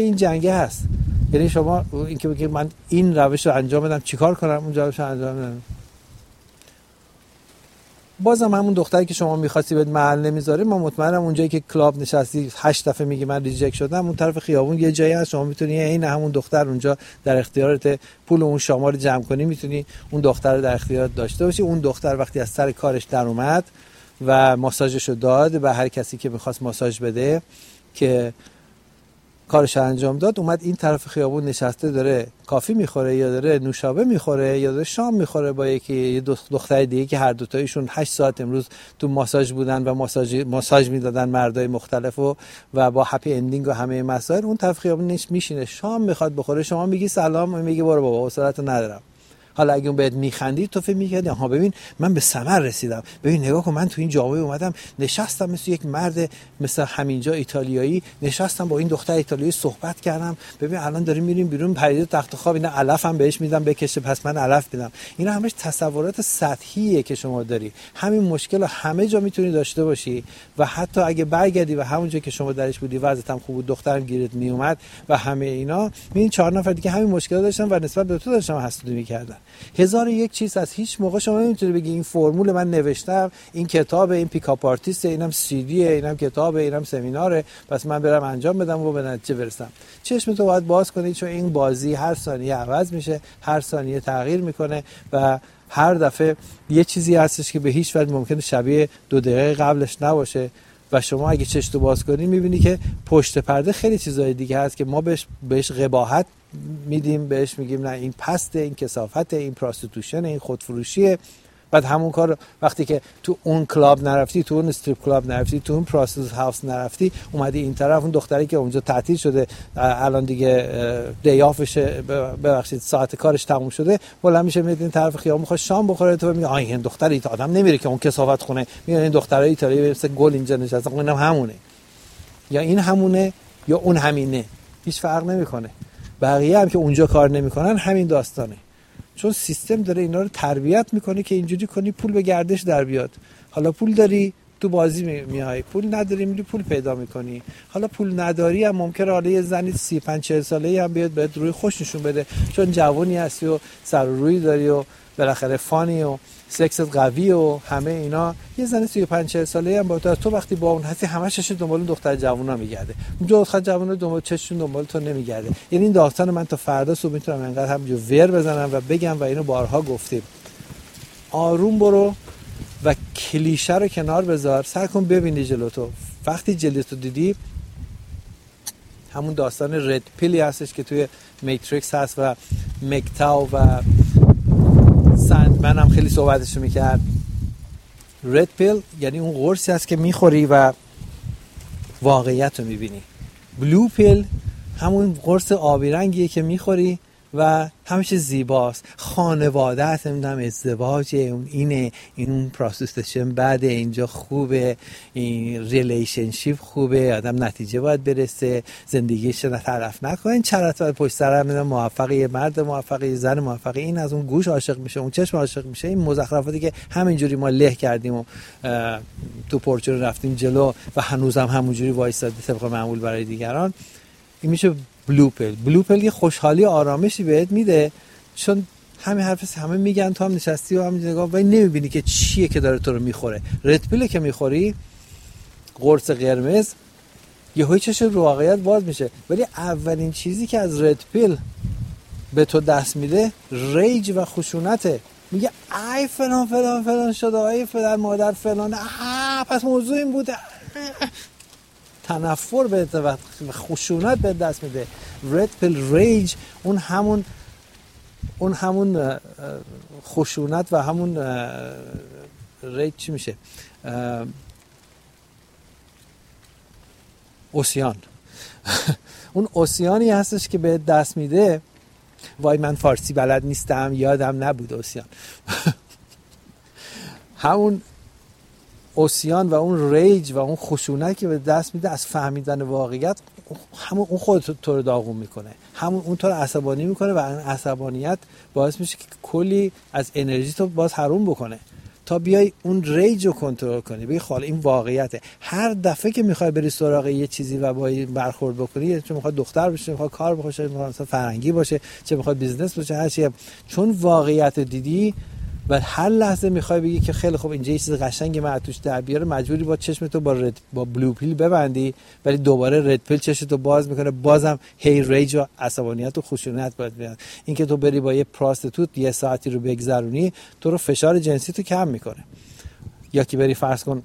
این جنگه هست. یعنی شما اینکه بگید من این روش رو انجام بدم چیکار کنم اون روش رو انجام بدم، بازم همون دختری که شما می‌خواستی بهت محل نمیذاره. ما مطمئنم اونجایی که کلاب نشستی 8 دفعه میگی من ریجکت شدم، اون طرف خیابون یه جایی هست شما میتونی این همون دختر اونجا در اختیارت پول اون شما رو جمع کنی، میتونی اون دختر رو در اختیارت داشته باشی. اون دختر وقتی از سر کارش در اومد و ماساژشو داد به هر کسی که می‌خواست ماساژ بده که کارش انجام داد، اومد این طرف خیابون نشسته داره کافی میخوره یا داره نوشابه میخوره یا داره شام میخوره با یه دختر دیگه که هر دوتایشون 8 ساعت امروز تو ماساژ بودن و ماساژ میدادن مردای مختلف و با هپی اندینگ و همه مسائل. اون طرف خیابون میشینه شام میخواد بخوره، شما میگی سلام، میگه برو بابا حوصله‌تو ندارم. حالا اگه اون بهت میخندید تو فکر می‌کردی ها ببین من به ثمر رسیدم، ببین نگاه کن من تو این جامعه اومدم نشستم مثل یک مرد مثل همینجا ایتالیایی نشستم با این دختر ایتالیایی صحبت کردم، ببین الان داریم میریم بیرون پرید تخت خواب اینا علفم بهش میدم بکشه پس من علف میدم. اینا همش تصورات سطحیه که شما داری. همین مشکل همه جا میتونی داشته باشی و حتی اگه برگردی و همونجا که شما درش بودی وضعیت هم خوب بود دخترم گیرت میومد و همه اینا، ببین 4 نفر دیگه همین مشکل داشتن و نسبت به تو داشتن حسودی میکردن. هزار یک چیز از هیچ موقع شما نمیتونی بگی این فرمول من نوشتم، این کتاب، این پیکاپ آرتیست، اینم سی دی، اینم کتاب، اینم سمیناره، پس من برم انجام بدم و به نتیجه برسم. چشمتو باید باز کنی چون این بازی هر ثانیه عوض میشه، هر ثانیه تغییر میکنه و هر دفعه یه چیزی هستش که به هیچ وجه ممکنه شبیه 2 دقیقه قبلش نباشه و شما اگه چشتو باز کنی میبینی که پشت پرده خیلی چیزای دیگه هست که ما بهش قباحت میدیم، بهش میگیم نه این پسته، این کثافته، این پراستیتوشن، این خودفروشیه. بعد همون کار وقتی که تو اون کلاب نرفتی، تو اون استریپ کلاب نرفتی، تو اون پراستیتوت هاوس نرفتی، اومدی این طرف اون دختری که اونجا تعطیل شده الان دیگه دیافشه، ببخشید ساعت کارش تموم شده، بلند میشه میاد این طرف خیابون میخواد شام بخوره، تو میگی این دختر ایت آدم نمیره که اون کثافت خونه، میگن این دخترای ایتالیایی مثل گل اینجا نشسته، اونم همونه یا این همونه یا اون همینه، هیچ فرق نمیکنه. بقیه هم که اونجا کار نمیکنن همین داستانه، چون سیستم داره اینا رو تربیت میکنه که اینجوری کنی پول به گردش در بیاد. حالا پول داری تو بازی میای، پول نداری میری پول پیدا میکنی. حالا پول نداری هم ممکنه حالا یه زنی 35-40 ساله‌ای هم بیاد بهت روی خوش نشون بده چون جوانی هستی و سر و روی داری و بالاخره فانی و سکست قوی و همه اینا. یه زن 35-40 ساله‌ای هم با تو وقتی با اون هستی همش چش دنبال دختر جوونا میگرده، اونجا دختر جوونا دنبال چششون دنبال تو نمیگرده. یعنی این داستان من تا فردا صبح میتونم انقدر همینجور ور بزنم و بگم و اینو بارها گفتیم. آروم برو و کلیشه رو کنار بذار، سعی کن ببینی جلوتو. وقتی جلوتو دیدی همون داستان رد پیلی هستش که توی میتریکس هست و مکتاو و سندمن هم خیلی صحبتشو میکرد. رد پیل یعنی اون قرصی هست که میخوری و واقعیت رو میبینی. بلو پیل همون قرص آبی رنگیه که میخوری و همیشه زیباست، خانواده هست، نمیدونم ازدواجه، اون اینه، این پروستیتوشن بعد اینجا خوبه، این ریلیشنشیپ خوبه، آدم نتیجه باید برسه، زندگیش رو طرف نکنه، این چرت و پشت سر هم موفقی، مرد موفقی، زن موفقی، این از اون گوش عاشق میشه، اون چشم عاشق میشه، این مزخرفاتی که همینجوری ما له کردیم و تو پرچون رفتیم جلو و هنوزم همونجوری وایساده طبق معمول برای دیگران. این میشه بلو پیل. بلو پیل یه خوشحالی آرامشی بهت میده چون همه حرفش همه میگن، تو هم نشستی و هم نگاه و نمیبینی که چیه که داره تو رو میخوره. رد پیل که میخوری قرص قرمز یهو چش رو واقعیت باز میشه، ولی اولین چیزی که از رد پیل به تو دست میده ریج و خشونته. میگه ای فلان فلان فلان شده، ای پدر مادر فلان، پس موضوع این بوده، تنفر به وقت خشونت به دست میده. رد پیل ریج اون همون خشونت و همون ریج چی میشه؟ اوسیان. اون اوسیانی هستش که به دست میده. وای من فارسی بلد نیستم، یادم نبود اوسیان. همون اوسیان و اون ریج و اون خشونت که به دست میده از فهمیدن واقعیت، همون اون خودت تو رو داغون میکنه، همون اون تو رو عصبانی میکنه و این عصبانیت باعث میشه که کلی از انرژی تو باز حروم بکنه. تا بیای اون ریج رو کنترل کنی. بگی خاله این واقعیته. هر دفعه که میخوای بری سراغ یه چیزی و با این برخورد بکنی، چه میخواد دختر بشه، میخواد کار بکنه، چه میخواد فرنگی باشه، چه میخواد بیزنس باشه، هر چی، چون واقعیت دیدی و هر لحظه میخوای بگی که خیلی خوب اینجا یه چیز قشنگی من توش در بیاره، مجبوری با چشمتو با بلو پیل ببندی، ولی دوباره رد پیل چشمتو باز میکنه، بازم هی ریج و عصبانیت و خشونت باید بیاد. این که تو بری با یه پراستیتوت یه ساعتی رو بگذرونی، تو رو فشار جنسی تو کم میکنه. یا که بری فرض کن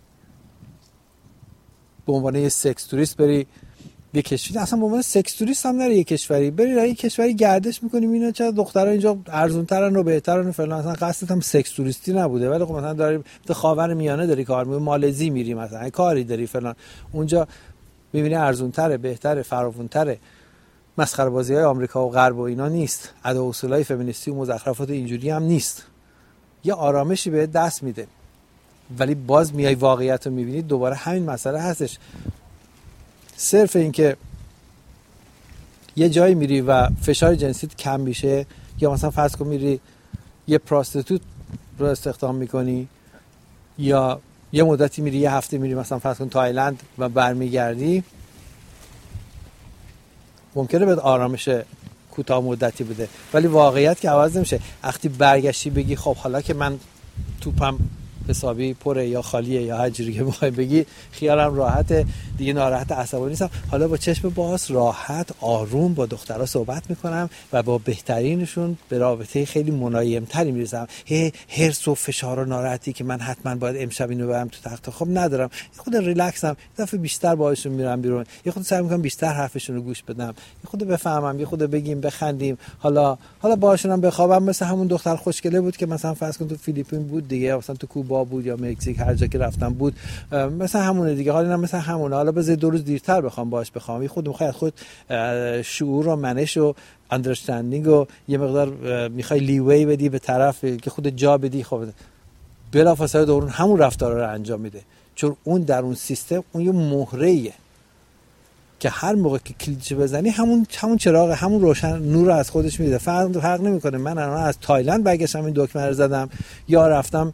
به عنوان یه سکس توریست بری یه کشوری، اصلا به عنوان سکس توریست هم نری یه کشوری، بری یه کشوری گردش میکنی، میبینی چرا دخترها اینجا ارزان‌ترن و بهترن و فلان، اصلا قصدت هم سکس توریستی نبوده، ولی خب مثلا داری تو خاورمیانه داری کار میکنی، مالزی میری مثلا کاری داری فلان، اونجا میبینی ارزان‌تره، بهتره، فراوان‌تره. مسخره بازی‌های آمریکا و غرب و اینا نیست، ادا و اصولای فمینیستی و مزخرفات اینجوری هم نیست. یه آرامشی به دست میده، ولی باز میای واقعیت رو میبینی دوباره همین مسئله هستش. صرف این که یه جایی میری و فشار جنسیت کم میشه، یا مثلا فرض کن میری یه پراستیتوت رو استخدام میکنی، یا یه مدتی میری، یه هفته میری مثلا فرض کن تایلند و برمیگردی، ممکنه بهت آرامش کوتاه مدتی بده، ولی واقعیت که عوض نمیشه. وقتی برگشتی بگی خب حالا که من توپم حسابی پره یا خالیه یا هر جوری که بخوای بگی، خیالم راحته دیگه، ناراحت عصبانی نیستم، حالا با چشم باز راحت آروم با دخترها صحبت میکنم و با بهترینشون به رابطه خیلی ملایمتری میرسم. هرس و فشار و ناراحتی که من حتما باید امشب اینو برم تو تخت خواب ندارم، خود ریلکسم، یه دفعه بیشتر باهاشون میرم بیرون، یه خود سعی میکنم بیشتر حرفشون رو گوش بدم، یه خود بفهمم، یه خود بگیم بخندیم، حالا باهاشونم بخوابم. مثل همون دختر خوشگله بود که مثلا فرض کن تو فیلیپین بود دیگه، مثلا تو کوبا بود یا مکزیک، هر جا که رفتم بود، مثلا همونه دیگه، حالا مثلا همونه، حالا بذار 2 روز دیرتر بخوام باهاش بخوام. یه خود میخوای خود شعور و منش و اندرستندینگ و یه مقدار میخوای لیوی بدی به طرف که خود جا بدی، خب بلافاصله دورون همون رفتارا رو انجام میده، چون اون در اون سیستم اون یه مهره‌ایه که هر موقع که کلیدش بزنی همون چراغ، همون روشن نور رو از خودش میده. فرق نمیکنه من الان از تایلند برگشتم این دکمه رو زدم، یا رفتم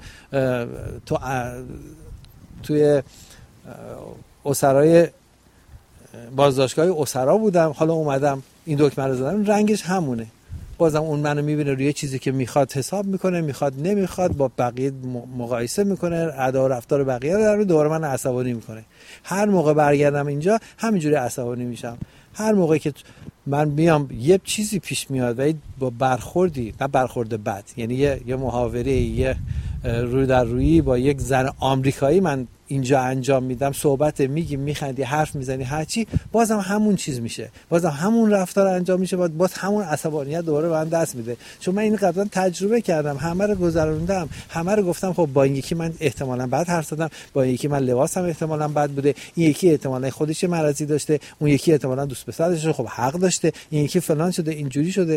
توی اسرای بازداشتگاه اسرا بودم، حالا اومدم این دکمه رو زدم، رنگش همونه، بازم اون منو میبینه روی چیزی که میخواد حساب میکنه، میخواد نمیخواد، با بقیه مقایسه میکنه، ادا و رفتار بقیه رو دوباره من عصبانی میکنه. هر موقع برگردم اینجا همینجوری عصبانی میشم. هر موقعی که من میام یه چیزی پیش میاد و با برخوردی، نه برخورد بد، یعنی یه محاوره، یه روی در رویی با یک زن آمریکایی من اینجا انجام میدم، صحبت میگی، میخندی، حرف میزنی، هرچی، بازم همون چیز میشه، بازم همون رفتار انجام میشه، باز همون عصبانیت دوباره به من دست میده. چون من این قبلا تجربه کردم، همه رو گذروندم، همه رو گفتم خب با این یکی من احتمالاً بد حرف زدم، با این یکی من لباسم احتمالاً بد بوده، این یکی احتمالاً خودش مرضی داشته، اون یکی احتمالاً دوست پسرش خب حق داشته، این یکی فلان شده، اینجوری شده.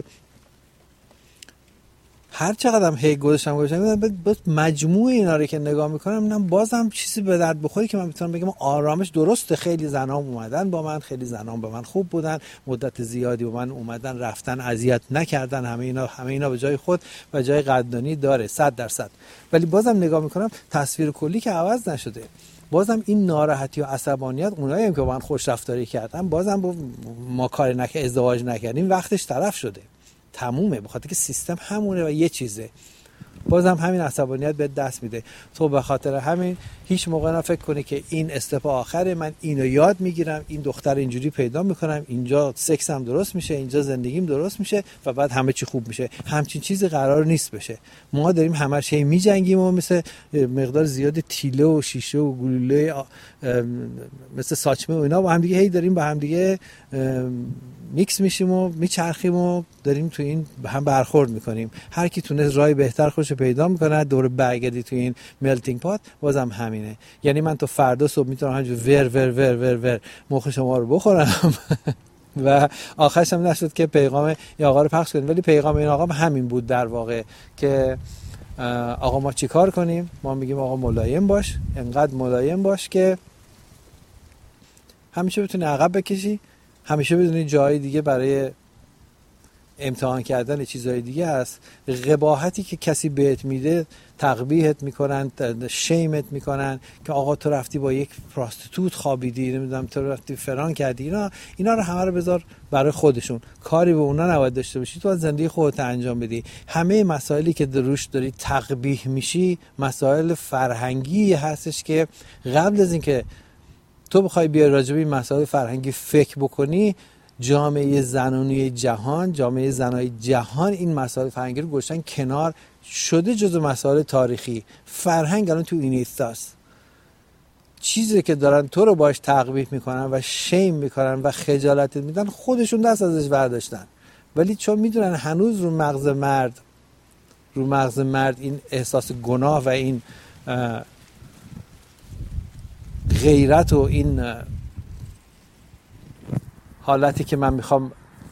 هر چقدرم هی گذاشتم باز مجموعه اینا رو که نگاه میکنم میبینم بازم چیزی به درد بخوری که من میتونم بگم آرامش. درسته خیلی زنام اومدن با من، خیلی زنام با من خوب بودن، مدت زیادی با من اومدن رفتن، اذیت نکردن، همه اینا به جای خود و جای قدردانی داره 100%. ولی بازم نگاه میکنم تصویر کلی که عوض نشده، بازم این ناراحتی و عصبانیت، اونایی هم که با من خوش رفتاری کردن، بازم با ما کار ازدواج نکردیم وقتش طرف شده، تمومه، بخاطر که سیستم همونه و یه چیزه، بازم همین عصبانیت به دست میده. تو به خاطر همین هیچ موقع نفکر کنی که این استپ آخره، من اینو یاد میگیرم، این دختر اینجوری پیدا میکنم، اینجا سکسم درست میشه، اینجا زندگیم درست میشه و بعد همه چی خوب میشه. همچین چیزی قرار نیست بشه. ما داریم همه چی میجنگیم و مثل مقدار زیاد تیله و شیشه و گلوله مثل ساچمه و اینا با هم دیگه هی داریم با هم دیگه میکس میشیم و میچرخیم و داریم تو این هم برخورد میکنیم. هر کی تونه راه بهتر خودش پیدا میکنه، دور برگردی تو این ملتینگ پات، بازم همینه. یعنی من تو فردا صبح میتونم همینجوری ور مخ شما رو بخورم و آخرش هم نشد که پیغام این آقا رو پخش کنیم، ولی پیغام این آقا همین بود در واقع که آقا ما چی کار کنیم؟ ما میگیم آقا ملایم باش، انقدر ملایم باش که همیشه بتونی عقب بکشی، همیشه بدونی جای دیگه برای امتحان کردن چیزهای دیگه است. قباحتی که کسی بهت میده، تقبیحت میکنن، شیمت میکنن که آقا تو رفتی با یک پراستیتوت خوابیدی، نمیدونم تو رفتی فران کردی. اینا رو همه رو بذار برای خودشون، کاری به اونا نباید داشته باشی، تو از زندگی خودت انجام بدی. همه مسائلی که دروش داری تقبیح میشی مسائل فرهنگی هستش که قبل از اینکه تو بخوای بیای راجع به این مسائل فرهنگی فکر بکنی، جامعه زنانی جهان، جامعه زنای جهان این مسائل فرهنگی رو گذاشتن کنار، شده جزو مسائل تاریخی. فرهنگ الان تو این ایستاست. چیزی که دارن تو رو باش تقبیح میکنن و شیم میکنن و خجالت میدن، خودشون دست ازش برداشتن، ولی چون میدونن هنوز رو مغز مرد این احساس گناه و این غیرت و این حالتی که من میخوام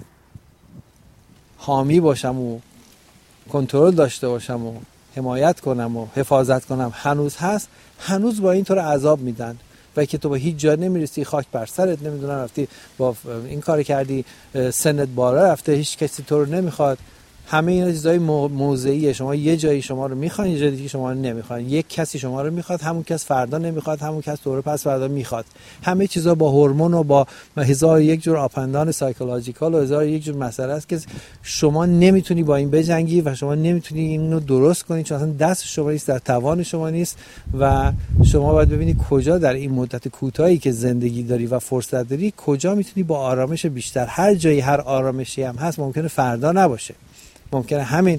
حامی باشم و کنترل داشته باشم و حمایت کنم و حفاظت کنم هنوز هست، هنوز با این طور عذاب میدن و که تو به هیچ جا نمیرسی، خاک بر سرت، نمیدونم رفتی با این کار کردی، سنت بالا رفته، هیچ کسی تو رو نمیخواد. همه اینا چیزای موضعیه. شما یه جایی شما رو میخوان، یه جای دیگه شما رو نمیخوان. یک کسی شما رو میخواد، همون کس فردا نمیخواد، همون کس تو رو پس فردا میخواد. همه چیزا با هورمون و با هزار یک جور آپندان سایکولوژیکال و هزار یک جور مسئله است که شما نمیتونی با این بجنگی و شما نمیتونی اینو درست کنی، چون اصلا دست شما نیست، در توان شما نیست و شما باید ببینی کجا در این مدت کوتاهی که زندگی داری و فرصت داری کجا میتونی با آرامش بیشتر. هر جایی هر آرامشی هم هست ممکنه فردا نباشه. ممکنه همین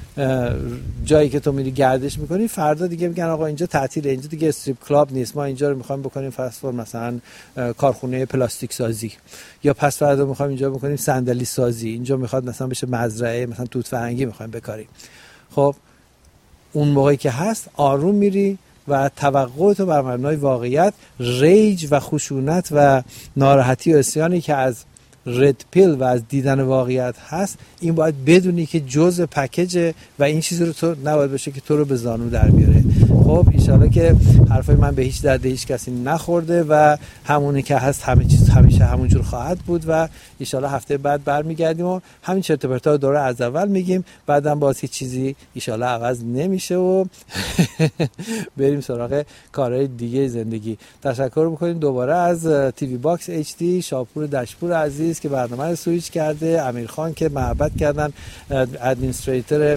جایی که تو میری گردش میکنی فردا دیگه میگن آقا اینجا تعطیله، اینجا دیگه استریپ کلاب نیست، ما اینجا رو میخوایم بکنیم فست مثلا کارخونه پلاستیک سازی، یا پس فردا میخوایم اینجا بکنیم صندلی سازی، اینجا میخواد مثلا بشه مزرعه مثلا توت فرنگی میخوایم بکاریم. خب اون موقعی که هست آروم میری و توقع تو بر مبنای واقعیت، ریج و خشونت و ناراحتی و عصیانی که از رد پیل و از دیدن واقعیت هست، این باید بدونی که جزء پکیج و این چیزی رو تو نباید باشه که تو رو به زانو در بیاره. خب انشالله که حرفای من به هیچ درد هیچ کسی نخورده و همونی که هست همه چیز همیشه همونجور خواهد بود و انشالله هفته بعد برمیگردیم و همین چرت و پرتا رو دوره از اول میگیم، بعدم باز هیچ چیزی انشالله عوض نمیشه و بریم سراغ کارهای دیگه زندگی. تشکر می‌کنیم دوباره از تیوی باکس اچ دی، شاپور دشپور عزیز که برنامه رو سویچ کرده، امیرخان که محبت کردن، ادمنستریتور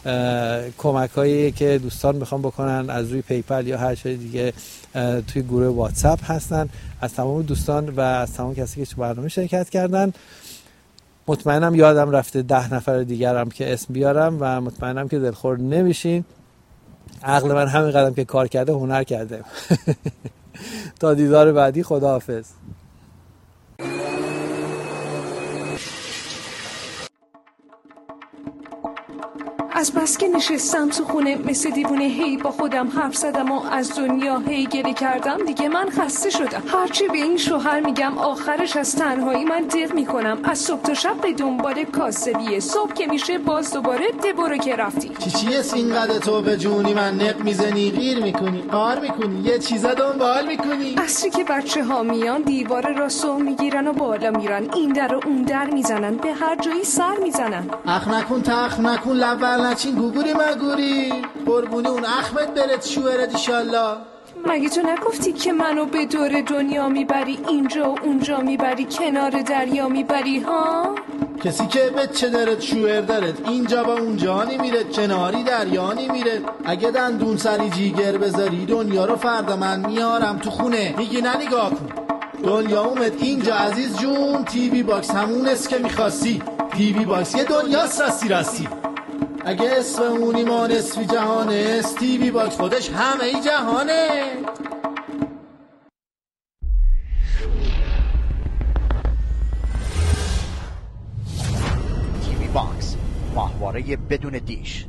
کمکایی که دوستان میخوان بکنن از روی پیپل یا هر چیز دیگه توی گروه واتساپ هستن. از تمام دوستان و از تمام کسی که تو برنامه شرکت کردن، مطمئنم یادم رفته 10 نفر دیگرم که اسم بیارم و مطمئنم که دلخور نمیشین. عقل من همین قدم که کار کرده هنر کرده. تا دیدار بعدی، خداحافظ. از بس که نشستم تو خونه مثل دیوونه، هی با خودم حرف زدم و از دنیا هی گریه کردم. دیگه من خسته شدم، هرچی به این شوهر میگم آخرش از تنهایی من دق میکنم. از صبح تا شب به دنبال کاسبیه، صبح که میشه باز دوباره برو که رفتی. چیه اینقدر تو به جونی من نق میزنی، غیر میکنی، قار میکنی، یه چیزا دنبال میکنی. عصری که بچه ها میان دیوار راستو میگیرن و بالا میرن، این در و اون در میزنن، به هر جایی سر میزنن. اخ نکن تخ نکن لبل نچین گوگوری مگوری، قربونی اون اخمت برد شوهرت ایشالله. مگه تو نگفتی که منو به دور دنیا میبری، اینجا و اونجا میبری، کنار دریا میبری ها؟ کسی که بچه دارد شوهر دارد، اینجا با اونجا نمیره، کناری دریا نمیره. اگه دندون سری جیگر بذاری دنیا رو فردا من میارم تو خونه. میگی نه نگاه کن دنیا اومد اینجا عزیز جون، تیوی باکس همون است که میخواستی. تیوی باکس یه دنیاست راستی. اگه اسم اون ایمان اسمی جهانه، تیوی باکس خودش همه ای جهانه. تیوی باکس، ماهواره بدون دیش.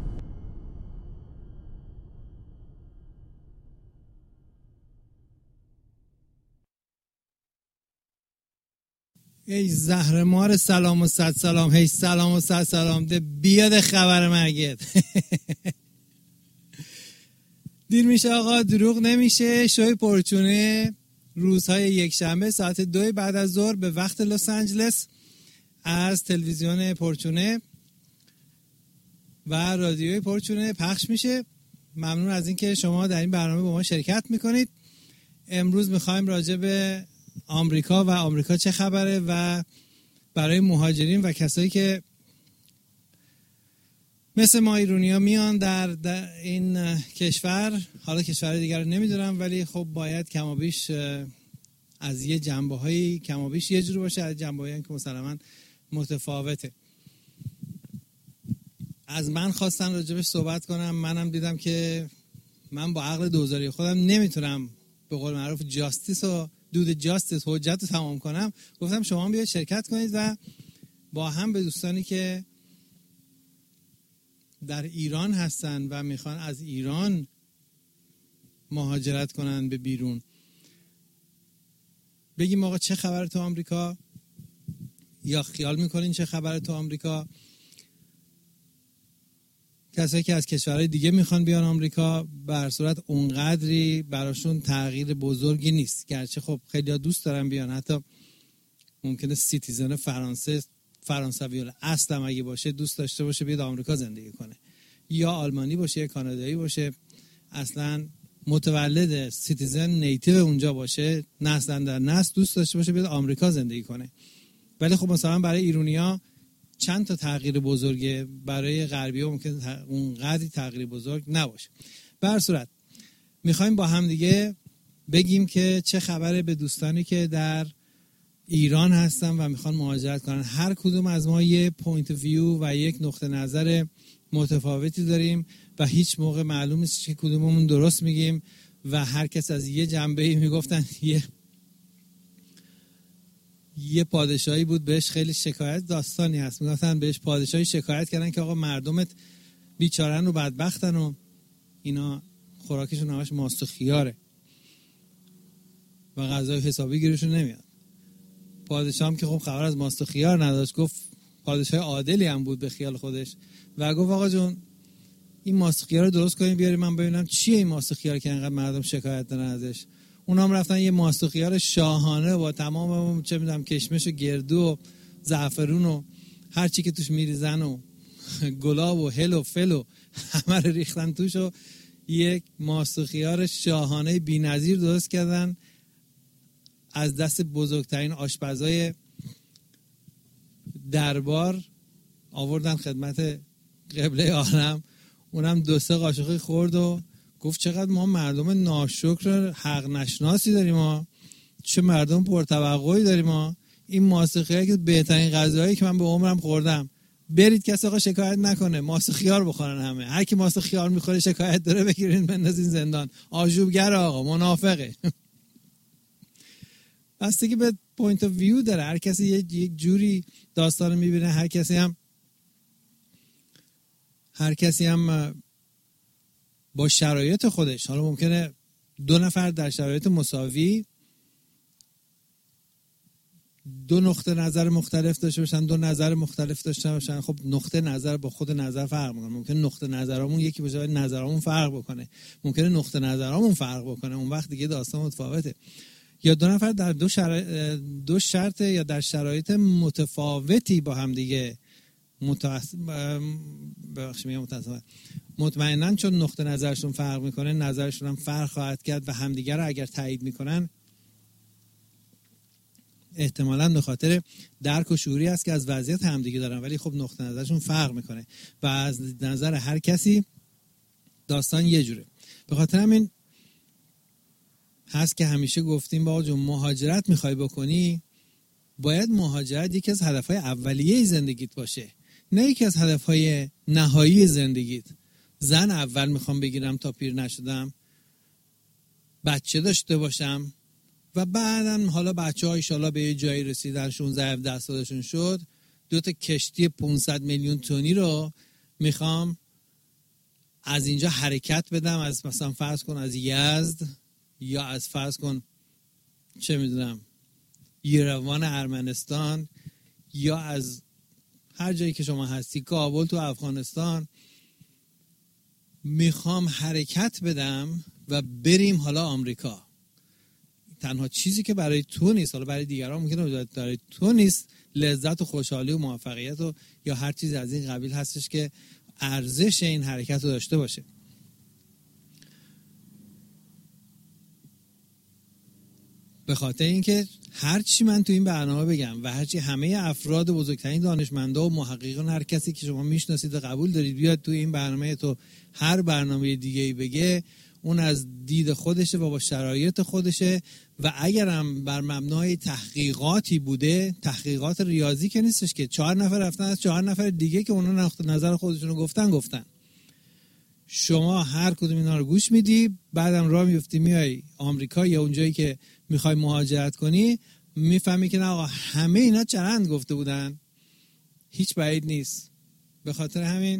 ای زهرمار سلام و صد سلام، هی سلام و صد سلام، ده بیاد خبر مرگت. دیر میشه آقا، دروغ نمیشه. شوی پرچونه روزهای یک شنبه ساعت 2 بعد از ظهر به وقت لس آنجلس از تلویزیون پرچونه و رادیوی پرچونه پخش میشه. ممنون از اینکه شما در این برنامه با ما شرکت میکنید. امروز میخوایم راجع به آمریکا و آمریکا چه خبره و برای مهاجرین و کسایی که مثل ما ایرانی‌ها میان در این کشور، حالا کشور دیگر رو نمیدونم، ولی خب باید کمابیش از یه جنبه‌هایی کمابیش یه جور باشه، از جنبه‌هایی که مسلماً متفاوته. از من خواستن راجبش صحبت کنم. منم دیدم که من با عقل دوزاری خودم نمیتونم به قول معروف جاستیس و دود جاستیس حجت رو تمام کنم. گفتم شما بیاید شرکت کنید و با هم به دوستانی که در ایران هستن و میخوان از ایران مهاجرت کنن به بیرون بگیم آقا چه خبر تو آمریکا، یا خیال میکنین چه خبر تو آمریکا. کسایی که از کشورهای دیگه میخوان بیان آمریکا به هر صورت اونقدری براشون تغییر بزرگی نیست، گرچه خب خیلی دوست دارن بیان، حتی ممکنه سیتیزن فرانسوی اصلا اگه باشه دوست داشته باشه بیاد آمریکا زندگی کنه، یا آلمانی باشه یا کانادایی باشه اصلا متولد سیتیزن نیتیو اونجا باشه، نسل در نسل دوست داشته باشه بیاد آمریکا زندگی کنه. ولی خب مثلا برای ایرانی‌ها چند تا تغییر بزرگه، برای غربی‌ها ممکنه اونقدری تغییر بزرگ نباشه. به هر صورت میخوایم با هم دیگه بگیم که چه خبره به دوستانی که در ایران هستن و میخوان مهاجرت کنن. هر کدوم از ما یه پوینت ویو و یک نقطه نظر متفاوتی داریم و هیچ موقع معلوم نیست که کدوممون درست میگیم و هر کس از یه جنبه‌ای میگفتن. یه پادشاهی بود بهش خیلی شکایت داستانی هست، میگفتن بهش پادشاهی شکایت کردن که آقا مردمت بیچارن و بدبختن و اینا خوراکشون همش ماست و خیاره و غذای حسابی گیرشون نمیاد. پادشاه هم که خب خبر از ماست و خیار نداشت، گفت پادشاه عادلی هم بود به خیال خودش و گفت آقا جون این ماست و خیار رو درست کنید بیاری من ببینم چیه این ماست و خیار که انقدر مردم شکایت دارن ازش. اونا هم رفتن یه ماست و خیار شاهانه با تمام چه میدونم کشمش و گردو و زعفرون و هر چی که توش میریزن و گلاب و هل و فل و همه رو ریختن توش و یک ماست و خیار شاهانه بی‌نظیر درست کردن از دست بزرگترین آشپزای دربار آوردن خدمت قبله عالم. اونم 2-3 قاشق خورد و گفت چقدر ما مردم ناشکر حق نشناسی داریم، ما چه مردم پرتوقعی داریم، ما این ماست و خیار که بهترین غذایی که من به عمرم خوردم. برید کسی آقا شکایت نکنه، ماست و خیار بخورن همه، هر کی ماست و خیار میخوره شکایت داره بگیرین بندازین زندان. آشوبگر آقا منافقه. بستگی به پوینت آف ویو داره، هر کسی یک جوری داستان رو میبینه، هر کسی هم با شرایط خودش. حالا ممکنه 2 نفر در شرایط مساوی 2 نقطه نظر مختلف داشته باشن، 2 نظر مختلف داشته باشن. خب نقطه نظر با خود نظر فرق میکنه. ممکنه نقطه نظرمون یکی باشه ولی نظرمون فرق بکنه، ممکنه نقطه نظرمون فرق بکنه، اون وقت دیگه داستان متفاوته. یا 2 نفر در 2 شرط یا در شرایط متفاوتی با هم دیگه مطمئناً چون نقطه نظرشون فرق میکنه نظرشون هم فرق خواهد کرد و همدیگر رو اگر تایید میکنن احتمالاً به خاطر درک و شعوری است که از وضعیت همدیگه دارن، ولی خب نقطه نظرشون فرق میکنه و از نظر هر کسی داستان یه جوره. به خاطر همین هست که همیشه گفتیم با جون مهاجرت میخوای بکنی باید مهاجرت یکی از هدفهای اولیه زندگیت باشه، نه یکی از هدفهای نهایی زندگیت. زن اول میخوام بگیرم تا پیر نشدم، بچه داشته باشم و بعدم حالا بچه ها ایشالا به یه جایی رسیدن 16-17 سالشون شد 2 کشتی 500 میلیون تونی رو میخوام از اینجا حرکت بدم، از مثلا فرض کن از یزد یا از فرض کن چه میدونم یروان ارمنستان یا از هر جایی که شما هستی کابل تو افغانستان میخوام حرکت بدم و بریم حالا آمریکا. تنها چیزی که برای تو نیست، حالا برای دیگران ممکنه برای تو نیست، لذت و خوشحالی و موفقیت و یا هر چیز از این قبیل هستش که ارزش این حرکت رو داشته باشه. به خاطر اینکه هرچی من تو این برنامه بگم و هرچی همه افراد بزرگترین دانشمندا و محققان، هر کسی که شما میشناسید و قبول دارید بیاد تو این برنامه تو هر برنامه دیگه‌ای بگه، اون از دید خودشه و با شرایط خودشه و اگرم بر مبنای تحقیقاتی بوده، تحقیقات ریاضی که نیستش که 4 نفر رفتن از 4 نفر دیگه که اونا نظر خودشون رو گفتن. شما هر کدوم اینا رو گوش میدی، بعدم راه میفتی میای آمریکا یا اونجایی که میخوای مهاجرت کنی، میفهمی که نه آقا همه اینا چرند گفته بودن، هیچ بعید نیست. به خاطر همین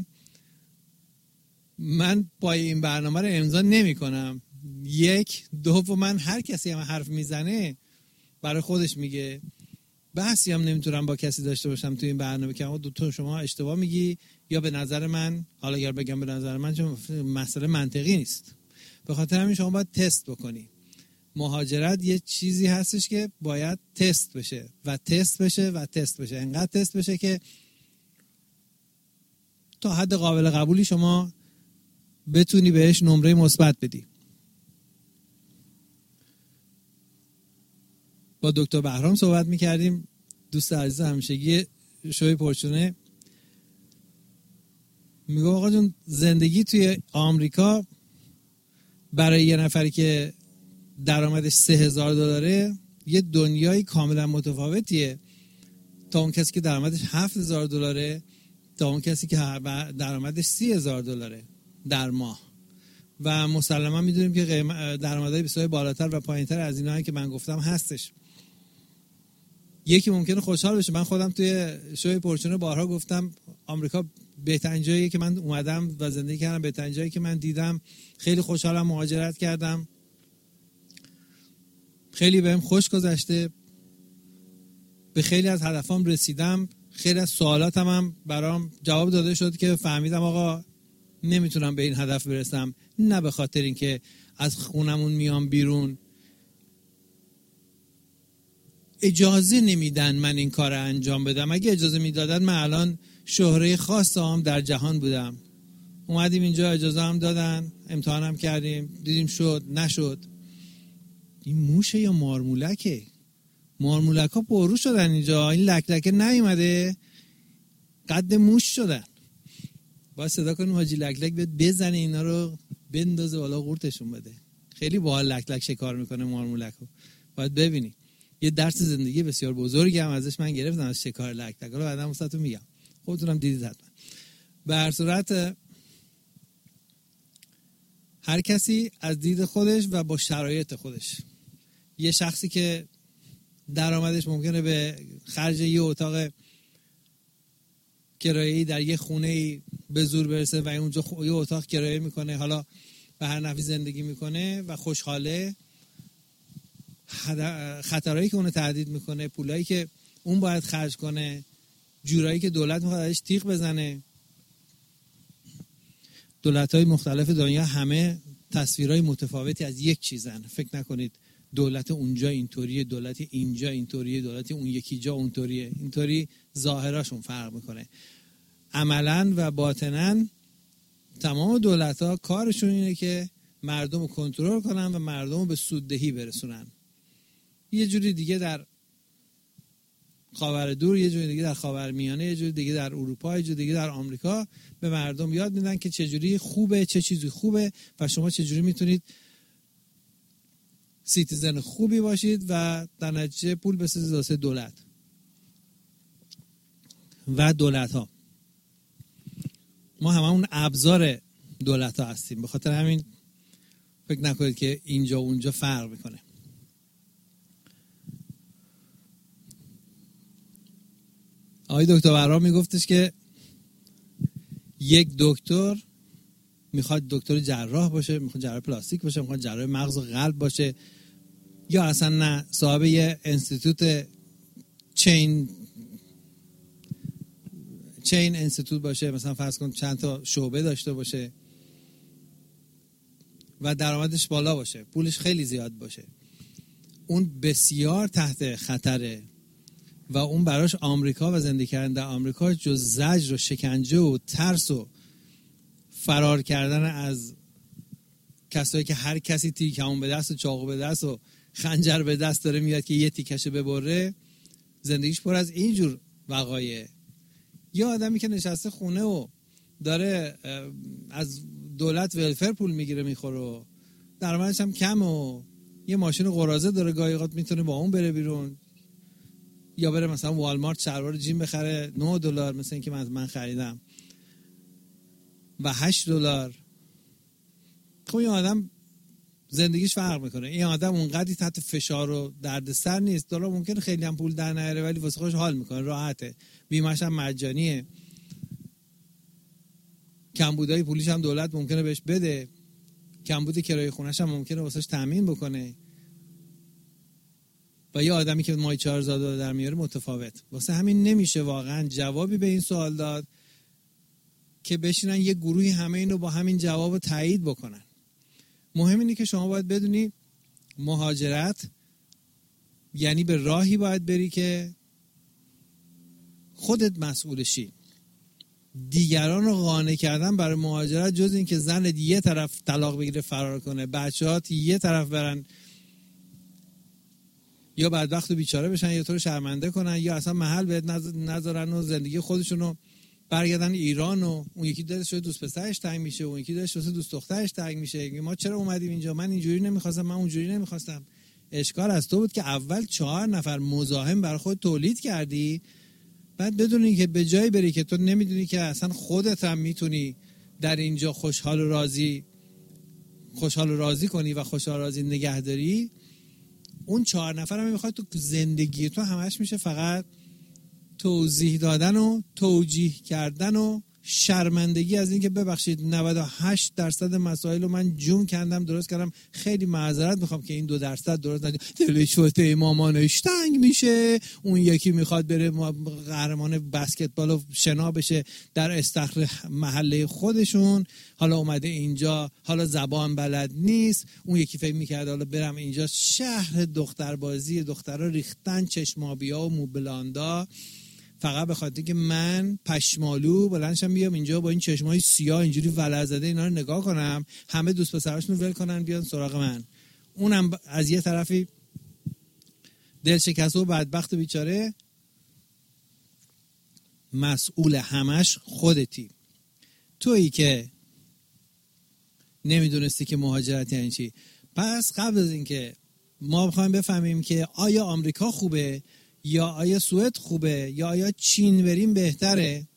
من پای این برنامه رو امضا نمی کنم. 1 2 من هر کسی هم حرف میزنه برای خودش میگه، بحثی هم نمیتونم با کسی داشته باشم تو این برنامه که آقا تو شما اشتباه میگی یا به نظر من، حالا اگر بگم به نظر من چون مسئله منطقی نیست. به خاطر همین شما باید تست بکنی. مهاجرت یه چیزی هستش که باید تست بشه و تست بشه و تست بشه، انقدر تست بشه که تا حد قابل قبولی شما بتونی بهش نمره مثبت بدی. با دکتر بهرام صحبت میکردیم، دوست عزیز همیشگی شوی پرچونه، میگه آقا جون زندگی توی آمریکا برای یه نفری که درآمدش $3000 یه دنیای کاملا متفاوتیه تا اون کسی که درآمدش $7000 تا اون کسی که درآمدش $30000 در ماه. و مسلما میدونیم که درآمدهای بسیار بالاتر و پایینتر از اینایی که من گفتم هستش. یکی ممکنه خوشحال بشه. من خودم توی شوی پرچونه بارها گفتم آمریکا بهترین جاییه که من اومدم و زندگی کردم، بهترین جایی که من دیدم. خیلی خوشحالم، مهاجرت کردم، خیلی بهم خوش گذشته، به خیلی از هدفام رسیدم، خیلی از سوالاتم هم برام جواب داده شد که فهمیدم آقا نمیتونم به این هدف برسم، نه به خاطر اینکه از خونمون میام بیرون اجازه نمیدن من این کار رو انجام بدم. اگه اجازه میدادن من الان شهره خاص هم در جهان بودم. اومدیم اینجا، اجازه هم دادن، امتحانم کردیم، دیدیم شد نشد. این موشه یا مارمولکه؟ مارمولک ها پررو شدن اینجا، این لکلکه نیومده قد موش شدن. باید صدا کنیم حاجی لکلک بیاد بزنه اینا رو بندازه بالا قورتشون بده. خیلی باحال لکلک شکار میکنه مارمولک رو، باید ببینی. یه درس زندگی بسیار بزرگی هم ازش من گرفتم، از شکار لکلک. حالا بعدم واسهتون میگم، خودتونم دیدید حتما. به هر صورت هر کسی از دید خودش و با شرایط خودش. یه شخصی که درآمدش ممکنه به خرج یه اتاق کرایه‌ای در یه خونه‌ای به زور برسه و اونجا یه اتاق کرایه میکنه، حالا به هر نحوی زندگی میکنه و خوشحاله، خطرهایی که اونو تهدید میکنه، پولایی که اون باید خرج کنه، جورایی که دولت میخواد ازش تیغ بزنه. دولت‌های مختلف دنیا همه تصویرهای متفاوتی از یک چیزن. فکر نکنید دولت اونجا اینطوریه، دولت اینجا اینطوریه، دولت اون یکی جا اونطوریه. اینطوری ظاهراشون فرق میکنه. عملاً و باطناً تمام دولت‌ها کارشون اینه که مردم رو کنترل کنن و مردم رو به سوددهی برسونن. یه جوری دیگه در خاورمیانه، یه جوری دیگه در خاورمیانه، یه جوری دیگه در اروپا، یه جوری دیگه در آمریکا به مردم یاد میدن که چه جوری خوبه، چه چیزی خوبه و شما چه جوری میتونید سیتیزن خوبی باشید و در نتیجه پول بسازید واسه دولت و دولت ها. ما هممون ابزار دولت ها هستیم. به خاطر همین فکر نکنید که اینجا و اونجا فرق میکنه. آقای دکتر بهرام میگفتش که یک دکتر میخواد دکتر جراح باشه، میخواد جراح پلاستیک باشه، میخواد جراح مغز و قلب باشه، یا اصلا نه صاحب یه انستیتوت چین انستیتوت باشه، مثلا فرض کن چند تا شعبه داشته باشه و درآمدش بالا باشه، پولش خیلی زیاد باشه. اون بسیار تحت خطره و اون براش آمریکا و زندگی کردن در آمریکا جز زجر و شکنجه و ترس و فرار کردن از کسایی که هر کسی تیکمون به دست و چاقو به دست و خنجر به دست داره میاد که یه تیکشو ببره، زندگیش پر از اینجور وقایع. یه آدمی که نشسته خونه و داره از دولت ولفر پول میگیره میخوره و درآمدش هم کم و یه ماشین قراضه داره، گاهی اوقات میتونه با اون بره بیرون یا بره مثلا والمارت شلوار جین بخره $9 مثلا اینکه من خریدم و $8. خب این آدم زندگیش فرق میکنه. این آدم اونقدری تحت فشار و دردسر نیست. داره ممکنه خیلی هم پول در نیاره ولی واسه خودش حال میکنه، راحته، بیمه‌ش هم مجانیه، کمبودای پولیش هم دولت ممکنه بهش بده، کمبود کرایه خونه‌ش هم ممکنه واسش تامین بکنه. و یه آدمی که ماهی $4,000 در میاره متفاوت. واسه همین نمیشه واقعا جوابی به این سوال داد که بشینن یه گروهی همه اینو با همین جواب تایید بکنن. مهم اینه که شما باید بدونی مهاجرت یعنی به راهی باید بری که خودت مسئولشی. دیگران رو قانع کردن برای مهاجرت جز این که زن یه طرف طلاق بگیره فرار کنه، بچه‌هات یه طرف برن یا بدبخت و بیچاره بشن یا تو رو شرمنده کنن یا اصلا محل بهت نذارن و زندگی خودشونو برگردن ایران و اون یکی دلش شده دوست پسرش تنگ میشه، اون یکی دلش شده دوست دخترش تنگ میشه. ما چرا اومدیم اینجا؟ من اینجوری نمیخواستم، من اونجوری نمیخواستم. اشکال از تو بود که اول 4 نفر مزاحم برای خود تولید کردی، بعد بدونی که به جای بری که تو نمیدونی که اصلا خودت هم میتونی در اینجا خوشحال و راضی کنی و خوشحال راضی نگهداری. اون 4 نفر هم میخواد تو زندگی تو همش میشه فقط توضیح دادن و توجیه کردن و شرمندگی از این که ببخشید 98% مسائل رو من جون کندم درست کردم، خیلی معذرت میخوام که این 2% درست ندید، دلش واسه مامانش تنگ میشه، اون یکی میخواد بره قهرمان بسکتبال و شنا بشه در استخر محله خودشون، حالا اومده اینجا حالا زبان بلد نیست، اون یکی فکر میکرد حالا برم اینجا شهر دختربازی، دخترها ریختن چشمابیا و موبلاندا فقط به خاطر که من پشمالو بلندشم بیام اینجا با این چشمای سیاه اینجوری ولع زده اینا رو نگاه کنم، همه دوست پسراشون رو ول کنن بیان سراغ من. اونم از یه طرفی دل شکسته و بدبخت و بیچاره، مسئول همش خودتی. تویی که نمیدونستی که مهاجرت یعنی چی. پس قبل از اینکه ما بخوایم بفهمیم که آیا آمریکا خوبه یا آیا سوئد خوبه یا آیا چین بریم بهتره،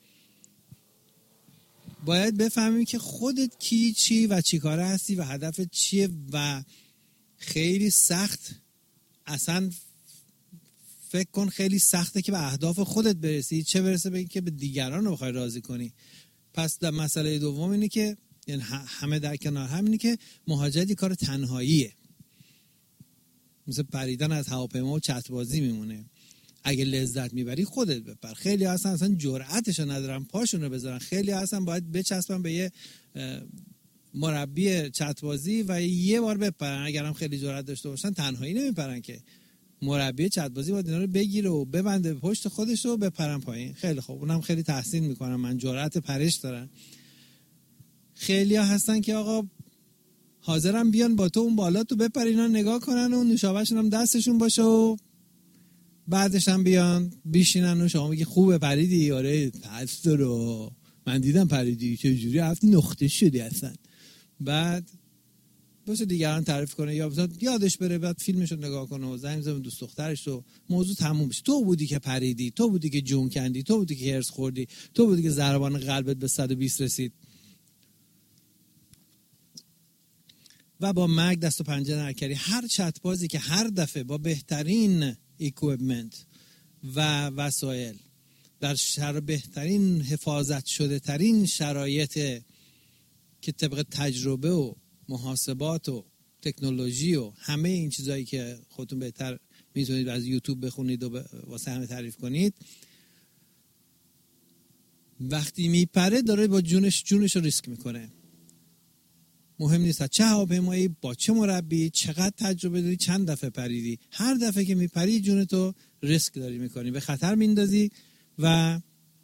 باید بفهمیم که خودت کی، چی و چی کاره هستی و هدفت چیه. و خیلی سخت، اصلا فکر کن خیلی سخته که به اهداف خودت برسی، چه برسه به این که به دیگران رو بخوای راضی کنی. پس در مسئله دوم اینه که یعنی همه در کنار هم اینه که مهاجرت کار تنهاییه، مثل پریدن از هواپیما و چتربازی میمونه. اگه لذت میبری خودت بپر. خیلی اصلا جرأتشو ندارن پاشونو بذارن، خیلی اصلا باید بچسبن به یه مربی چتربازی و یه بار بپرن. اگرم خیلی جرأت داشته باشن تنهایی نمیپرن که، مربی چتربازی باید اینا رو بگیره و ببنده پشت خودش رو بپرن پایین. خیلی خوب، اونم خیلی تحسین میکنم، من جرأت پرش دارن. خیلی ها هستن که آقا حاضرن بیان با تو اون بالا تو بپر اینا نگاه کنن و نوشابهشون هم دستشون باشه و بعدش هم بیان بیشینن و شما میگی خوبه پریدی، آره تست رو من دیدم پریدی، چجوری رفتی نقطه شدی اصلا. بعد باشه دیگران تعریف کنه یا یادش بره، بعد فیلمشو نگاه کنه و زنگ بزنه دوست دخترش و موضوع تموم بشه. تو بودی که پریدی، تو بودی که جون کندی، تو بودی که هرس خوردی، تو بودی که ضربان قلبت به 120 رسید و با مرگ دست و پنجه نرکردی. هر چتبازی که هر دفعه با بهترین اکویپمنت و وسایل در بهترین حفاظت شده ترین شرایط که طبق تجربه و محاسبات و تکنولوژی و همه این چیزایی که خودتون بهتر میتونید از یوتیوب بخونید و واسه همه تعریف کنید، وقتی میپره داره با جونش رو ریسک میکنه. مهم نیست چه هواپیمایی، با چه مربی، چقدر تجربه داری، چند دفعه پریدی. هر دفعه که میپری جونتو ریسک داری میکنی، به خطر میندازی و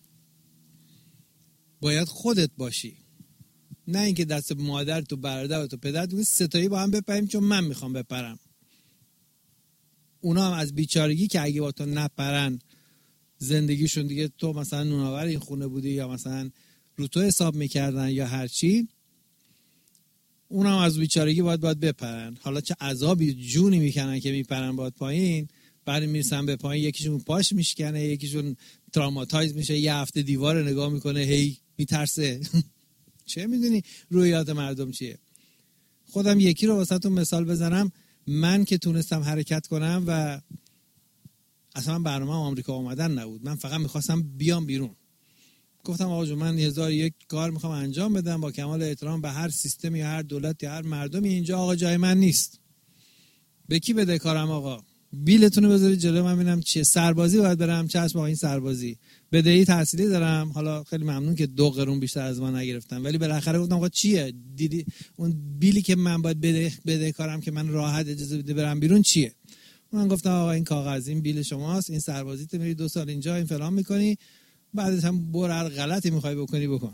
باید خودت باشی، نه اینکه دست مادر تو، برادر تو، پدر تو ستایی با هم بپریم چون من میخوام بپرم. اونا هم از بیچارگی که اگه با تو نپرن زندگیشون دیگه، تو مثلا نوناور این خونه بودی یا مثلا رو تو حساب میکردن یا هر چی، اونا هم از بیچارگی باید بپرن. حالا چه عذابی جونی میکنن که میپرن باید پایین، بعد میرسن به پایین یکیشون پاش میشکنه، یکیشون تراماتایز میشه، یه هفته دیوار نگاه میکنه هی میترسه. چه میدونی رویات مردم چیه؟ خودم یکی رو واسهتون مثال بزنم. من که تونستم حرکت کنم و اصلا برنامه آمریکا آمدن نبود، من فقط میخواستم بیام بیرون. گفتم آقا جون من 1001 کار میخوام انجام بدم، با کمال احترام به هر سیستمی یا هر دولت یا هر مردمی، اینجا آقا جای من نیست. به کی بده کارم آقا؟ بیلتون رو بذارید جلو من ببینم چیه. سربازی باید برم، چشم آقا این سربازی. بدهی تحصیلی دارم، حالا خیلی ممنون که 2 قرون بیشتر از ما نگرفتم، ولی بالاخره گفتم آقا چیه؟ دیدی اون بیلی که من باید بده کارم که من راحت اجازه بده برم بیرون چیه؟ من گفتم آقا این کاغذ، این بیل شماست، این سربازیت، میری 2 سال اینجا این فلان میکنی، بعدش هم برو هر غلطی میخوای بکنی بکن.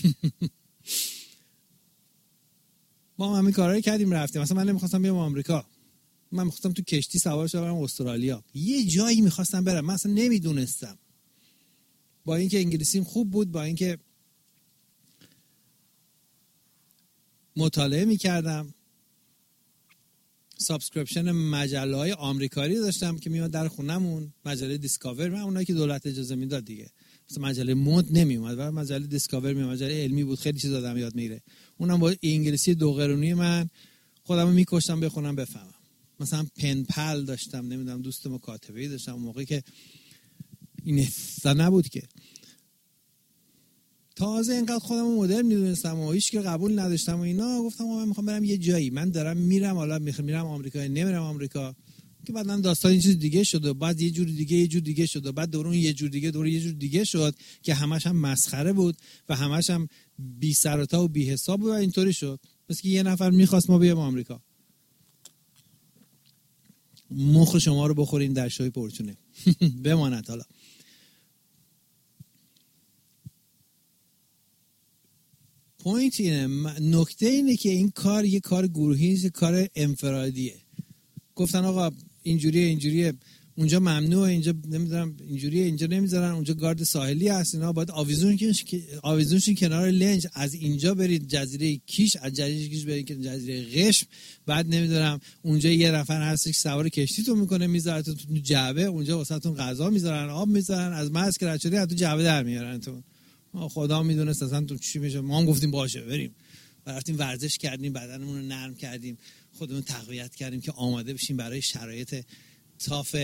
ما همین کارهایی کردیم رفتیم. مثلا من نمیخواستم بیام آمریکا، من میخواستم تو کشتی سوار شم برم استرالیا، یه جایی میخواستم برم، من اصلا نمیدونستم. با اینکه انگلیسیم خوب بود، با اینکه مطالعه میکردم، سابسکریپشن مجله‌های آمریکایی داشتم که میاد در خونمون، مجله دیسکاور، من اونایی که دولت اجازه میداد دیگه، مثلا مجله مد نمیومد و مجله دیسکاور میومد، مجله علمی بود، خیلی چیز آدم یاد میگیره. اونم با انگلیسی 2 قرونی من خودمو میکشتم بخونم بفهمم. مثلا پنپل داشتم، نمیدونم دوست مکاتبه‌ای داشتم، اون موقعی که این اصلا نبود که، تازه اینقدر خودمو مدرن میدونستم و هیچ که قبول نداشتم و اینا. گفتم من میخوام برم یه جایی، من دارم میرم، حالا میرم آمریکا نمیرم آمریکا، که بعدن داستان این چیز دیگه شد و بعد یه جور دیگه شد و بعد دورون یه جور دیگه شد که همش هم مسخره بود و همش هم بی سر و تا و بی حساب بود و اینطوری شد. پس که یه نفر میخواست ما بیام آمریکا. مخ شما رو بخورین در شوی پرچونه. بماند. حالا پوینت اینه، نکته اینه که این کار یه کار گروهی نیست، کار انفرادیه. گفتن آقا اینجوریه اونجا ممنوعه، اینجا نمیدونم اینجوریه، اینجا نمیذارن، اونجا گارد ساحلی هست، اینا باید آویزونشون کنار لنج، از اینجا برید جزیره کیش، از جزیره کیش برید جزیره قشم، بعد نمیدونم اونجا یه نفر هست که سوار کشتیتون میکنه میذارتون تو جعبه، اونجا واسهتون غذا میذارن، آب میذارن، از مرز که رد شدی از تو جعبه در میارنتون. خدا میدونست اصلا تو چی میشه. ما هم گفتیم باشه بریم، رفتیم ورزش کردیم، بدنمون رو نرم کردیم، خودمون تقویت کردیم که آماده بشیم برای شرایط تاف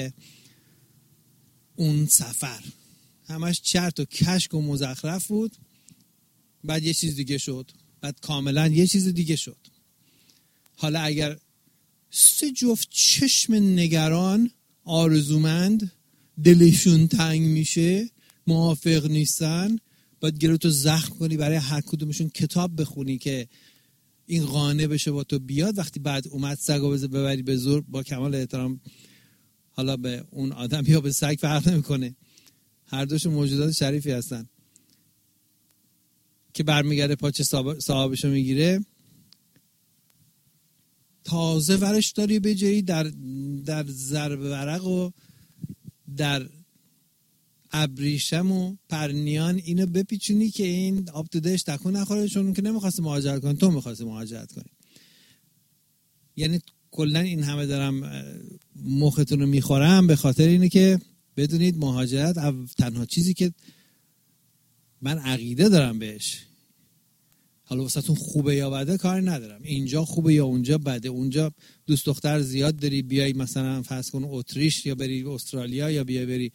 اون سفر. همش چرت و کشک و مزخرف بود. بعد یه چیز دیگه شد، بعد کاملا یه چیز دیگه شد. حالا اگر 3 جفت چشم نگران آرزومند دلشون تنگ میشه، موافق نیستن، باید گلوتو زخم کنی، برای هر کدومشون کتاب بخونی که این قانع بشه با تو بیاد. وقتی بعد اومد سگو ببری به زور، با کمال احترام حالا به اون آدم یا به سگ فرق نمیکنه، هر دوشون موجودات شریفی هستن، که برمیگرده پاچه صاحبشو میگیره، تازه ورش داری به جایی در ضرب ورق و در ابریشم و پرنیان اینو بپیچونی که این آب تو دهش تکون نخوره، چون که نمیخواستی مهاجرت کنی، تو میخواستی مهاجرت کنی. یعنی کلا این همه دارم مختون رو میخورم به خاطر اینه که بدونید مهاجرت تنها چیزی که من عقیده دارم بهش، حالا واسهتون خوبه یا بده کاری ندارم، اینجا خوبه یا اونجا بده، اونجا دوست دختر زیاد داری بیای مثلا فرض کن اتریش یا بری استرالیا یا بری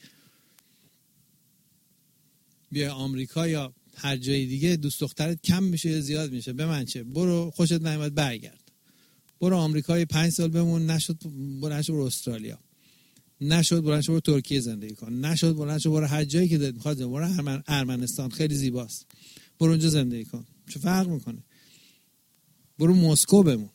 آمریکا یا هر جای دیگه، دوست دخترت کم میشه یا زیاد میشه، به من چه، برو خوشت نمیاد برگرد، برو آمریکا 5 سال بمون، نشد برو استرالیا، نشد برو ترکیه زندگی کن، نشد برو هر جایی که دلت میخواد، برو ارمنستان خیلی زیباست، برو اونجا زندگی کن، چه فرق میکنه؟ برو مسکو بمون،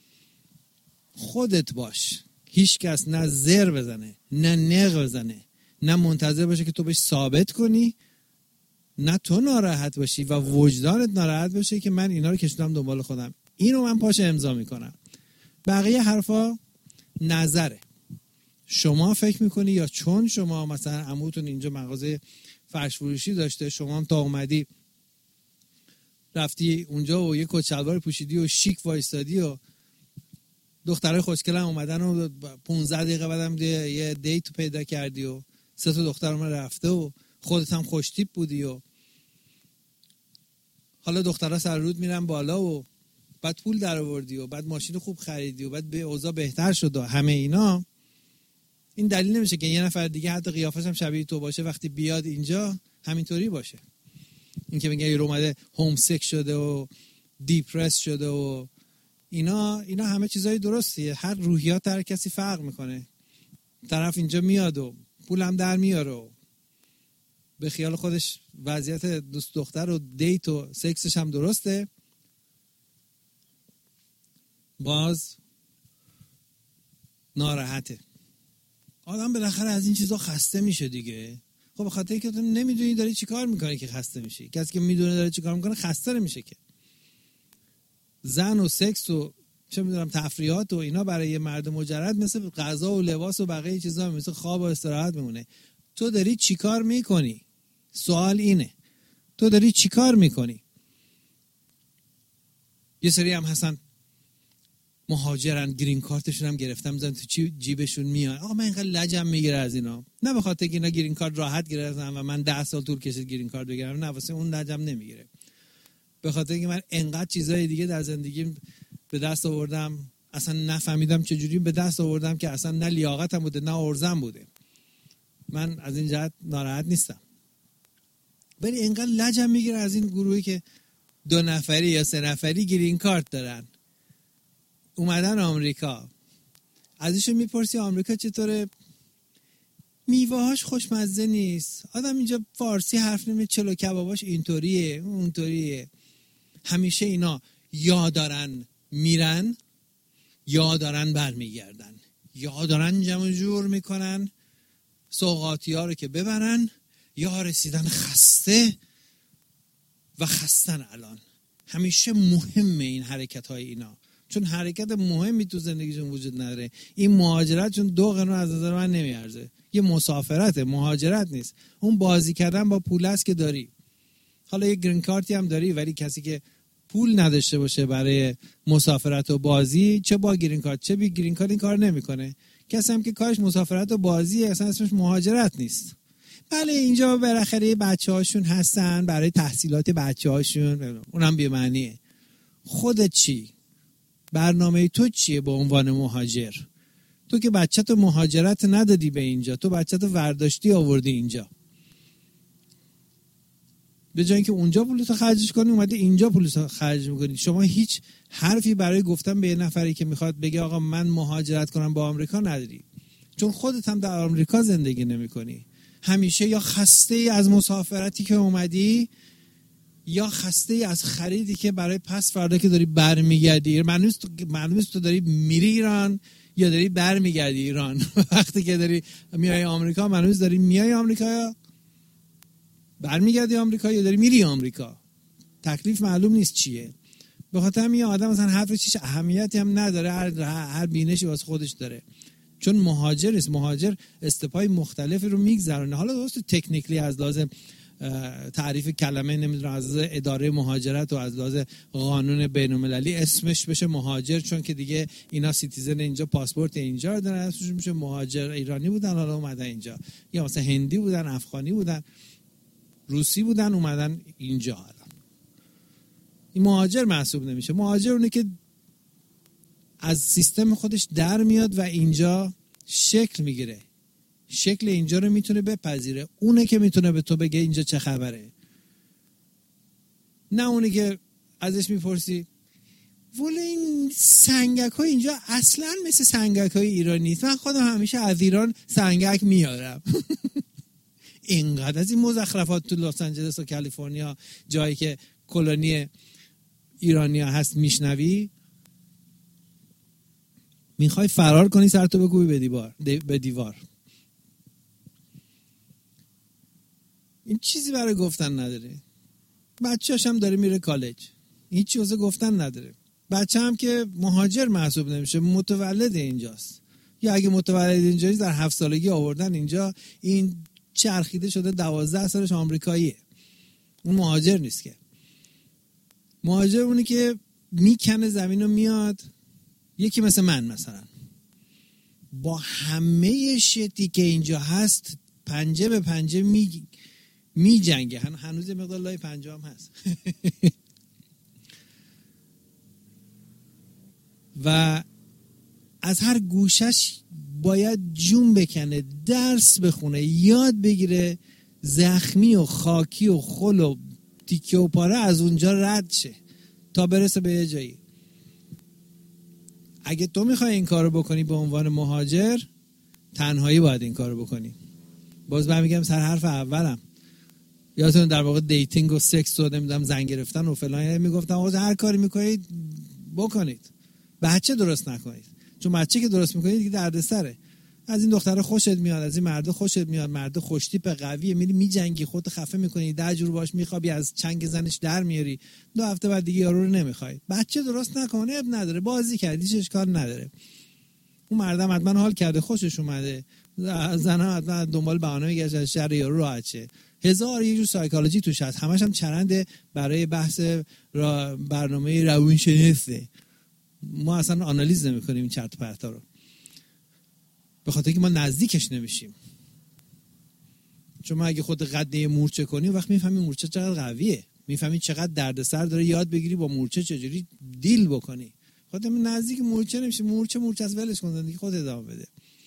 خودت باش، هیچ کس نه زر بزنه نه نق بزنه، نه منتظر باشه که تو بهش ثابت کنی، نه تو ناراحت باشی و وجدانت ناراحت باشه که من اینا رو کشیدم دنبال خودم، اینو من پاش امضا میکنم. بقیه حرفا نظره. شما فکر میکنی یا چون شما مثلا عموتون اینجا مغازه فرش فروشی داشته، شما هم تا اومدی رفتی اونجا و یه کت شلوار پوشیدی و شیک وایستادی و دخترای خوشگل هم اومدن و 15 دقیقه بعدم یه دیت پیدا کردی و 3 تا دختر اومد رفته و خودت هم خوش تیپ بودی و حالا دخترها سر رود میرن بالا و بعد پول در آوردی و بعد ماشین خوب خریدی و بعد به اوضاع بهتر شد و همه اینا، این دلیل نمیشه که یه نفر دیگه حتی قیافش هم شبیه تو باشه وقتی بیاد اینجا همینطوری باشه. این که میگه یارو اومده هومسیک شده و دیپرس شده و اینا همه چیزای درستیه. هر روحیات هر کسی فرق میکنه. طرف اینجا میاد و پولم در میاره و به خیال خودش وضعیت دوست دختر و دیت و سکسش هم درسته، باز ناراحته. آدم بالاخره از این چیزا خسته میشه دیگه. خب به خاطر اینکه تو نمیدونی داری چی کار میکنی که خسته میشی. کسی که میدونه داره چی کار میکنه خسته نمیشه که. زن و سکس و چه میدونم تفریحات و اینا برای یه مرد مجرد مثل غذا و لباس و بقیه چیزا مثل خواب و استراحت میمونه. تو داری چی کار میکنی؟ سوال اینه. تو داری چی کار میکنی؟ یه سری هم هستن مهاجرن، گرین کارتشون هم گرفتم، میذارن تو جیبشون میاد. آقا من اینقدر لجم میگیره از اینا. نه به خاطر که اینا گرین کارت راحت گرفتن و من 10 سال طول کشید گرین کارت بگیرم، نه واسه اون لجم نمیگیره. به خاطر اینکه من انقدر چیزای دیگه در زندگیم به دست آوردم، اصلا نفهمیدم چجوری به دست آوردم که اصلا نه لیاقتم بوده نه ارزم بوده. من از این جهت ناراحت نیستم. ولی اینقدر لجم میگیره از این گروهی که 2 نفری یا 3 نفری گرین کارت دارن، اومدن آمریکا، ازشون میپرسی آمریکا چطوره؟ میوه‌هاش خوشمزه نیست، آدم اینجا فارسی حرف نمیزنه، چلو کباباش اینطوریه اونطوریه. همیشه اینا یا دارن میرن یا دارن برمیگردن، یا دارن جمع جور میکنن سوغاتی ها رو که ببرن، یا رسیدن خسته و خستن. الان همیشه مهمه این حرکت های اینا، چون حرکت مهمی تو زندگیشون وجود نداره. این مهاجرت چون 2 قرون از نظر من نمیارزه. یه مسافرته، مهاجرت نیست. اون بازی کردن با پول است که داری. حالا یه گرین کارتی هم داری، ولی کسی که پول نداشته باشه برای مسافرت و بازی، چه با گرین کارت چه بی گرین کارت این کار نمیکنه. کسی هم که کارش مسافرت و بازی، اصلا اسمش مهاجرت نیست. بله اینجا بالاخره بچه‌هاشون هستن برای تحصیلات بچه‌هاشون، اونم بی معنیه. خودت چی؟ برنامه تو چیه به عنوان مهاجر؟ تو که بچه‌تو مهاجرت ندادی به اینجا، تو بچه‌تو ورداشتی آوردی اینجا. به جای اینکه اونجا پولتو خرجش کنی اومدی اینجا پولتو خرج می‌کنی. شما هیچ حرفی برای گفتن به یه نفری که میخواد بگه آقا من مهاجرت کنم با آمریکا نداری، چون خودت هم در آمریکا زندگی نمی‌کنی. همیشه یا خسته ای از مسافرتی که اومدی یا خسته ای از خریدی که برای پس فردا که داری برمیگردی. معلومه تو داری میری ایران یا داری برمیگردی ایران. وقتی که داری میای آمریکا معلومه داری میای آمریکا یا برمیگردی آمریکا یا داری میری آمریکا. تکلیف معلوم نیست چیه. به خاطر همین آدم مثلا حرفش هیچ اهمیتی هم نداره، هر بینشی واسه خودش داره. چون مهاجر است، مهاجر استپای مختلفی رو میگذرونه. حالا درست تکنیکلی از لازم تعریف کلمه نمیدونم، از اداره مهاجرت و از لحاظ قانون بین‌المللی اسمش بشه مهاجر، چون که دیگه اینا سیتیزن اینجا، پاسپورت اینجا دارن، اسمشون میشه مهاجر. ایرانی بودن حالا اومدن اینجا، یا مثلا هندی بودن، افغانی بودن، روسی بودن اومدن اینجا. حالا این مهاجر محسوب نمیشه. مهاجر اونه که از سیستم خودش در میاد و اینجا شکل میگیره، شکل اینجا رو میتونه بپذیره. اونه که میتونه به تو بگه اینجا چه خبره، نه اونه که ازش میپرسی ولی این سنگک های اینجا اصلا مثل سنگک های ایران نیست، من خودم همیشه از ایران سنگک میارم. اینقدر از این مزخرفات تو لس آنجلس و کالیفرنیا، جایی که کلونی ایرانیا هست میشنوی، میخوای فرار کنی سرتو بکوبی به دیوار. این چیزی برای گفتن نداره. بچه‌اش هم داره میره کالج، هیچ چیزی گفتن نداره. بچه هم که مهاجر محسوب نمیشه، متولد اینجاست، یا اگه متولد اینجاست در 7 سالگی آوردن اینجا، این چرخیده شده 12 سالش آمریکاییه. اون مهاجر نیست که. مهاجر اونی که میکنه زمین رو میاد، یکی مثل من مثلا با همه شتی که اینجا هست پنجه به پنجه می جنگه. هنوز یه مقدار لای پنجه هم هست و از هر گوشش باید جون بکنه، درس بخونه، یاد بگیره، زخمی و خاکی و خل و تیکه و پاره از اونجا رد شه تا برسه به یه جایی. اگه تو میخوای این کارو بکنی به عنوان مهاجر، تنهایی باید این کارو بکنی. باز من میگم سر حرف اولم، یادتون در واقع دیتینگ و سکس و نمیدونم زن گرفتن و فلان، میگفتم آقا هر کاری میکنید بکنید، بچه درست نکنید، چون بچه که درست میکنید دیگه دردسره. از این دختر خوشت میاد، از این مرد خوشت میاد، مرد خوشتیپ قویه، میری میجنگی، خودت خفه میکنی، 10 جور باش میخوابی، از چنگ زنش در میاری، 2 هفته بعد دیگه یارو رو نمیخوای. بچه درست نکنه اب نداره، بازی کردیش اشکال نداره. اون مردم حتما حال کرده، خوشش اومده، زنا حتما دنبال بهانه میگشت از شر یارو راحت شه. هزار یه جور سایکولوژی توش هست، همش هم چرنده برای بحث برنامه روانشناسی. ما اصلا آنالیز نمی‌کنیم این چرت و پرتا رو، به خاطر که ما نزدیکش نمیشیم. چون ما اگه خود قد مورچه کنی وقت میفهمی مورچه چقدر قویه، میفهمی چقدر دردسر داره، یاد بگیری با مورچه چجوری دیل بکنی. خودت نزدیک مورچه نمیشی، مورچه از ولش کن، زندگی خودت ادامه بده.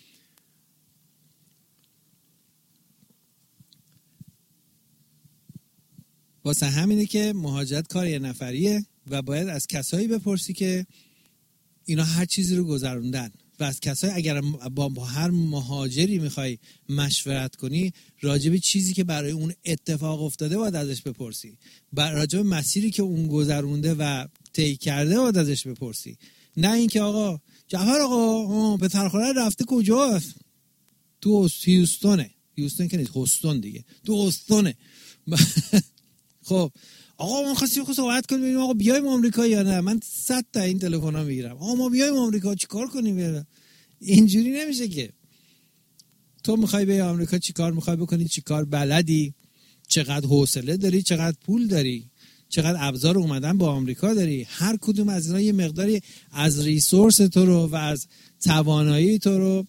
واسه همینه که مهاجرت کار یه نفریه و باید از کسایی بپرسی که اینا هر چیزی رو گذروندن، و از کسایی اگر با هر مهاجری میخوای مشورت کنی، راجب چیزی که برای اون اتفاق افتاده باید ازش بپرسی، راجب مسیری که اون گذرونده و طی کرده باید ازش بپرسی. نه اینکه آقا جعفر آقا پسرخاله رفته کجاست؟ تو هیوستون که نیست، هوستون دیگه، تو هوستونه. خب آقا ما خواستیم صحبت کنیم ببینیم آقا بیایم آمریکا یا نه. من 100 تا این تلفن‌ها میگیرم، آقا ما بیایم آمریکا چیکار کنیم؟ اینجوری نمیشه که. تو میخوای بیای آمریکا چیکار میخوای بکنی، چیکار بلدی، چقدر حوصله داری، چقدر پول داری، چقدر ابزار اومدن با آمریکا داری. هر کدوم از اینا یه مقداری از ریسورس تو رو و از توانایی تو رو،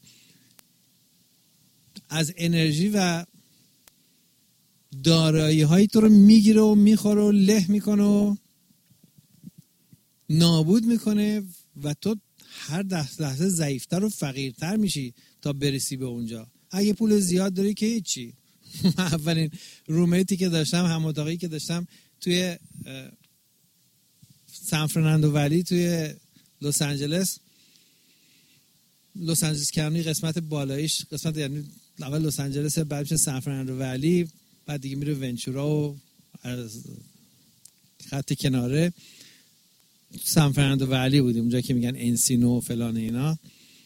از انرژی و دارایی های تو رو میگیره و میخوره و له میکنه و نابود میکنه و تو هر لحظه ضعیفتر و فقیرتر میشی تا برسی به اونجا. اگه پول زیاد داری که هیچی. اولین رومیتی که داشتم، هم اتاقی که داشتم توی سان فرناندو ولی توی لس آنجلس کانتی، قسمت بالاییش، قسمت یعنی اول لس آنجلس، بعدش سان فرناندو ولی، بعد دیگه میره ونچورا و خط کناره. سان فرناندو ولی بودیم، اونجا که میگن انسینو و فلان اینا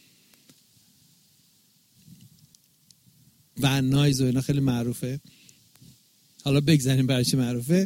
و نایز و اینا خیلی معروفه. حالا بگذاریم برای چی معروفه.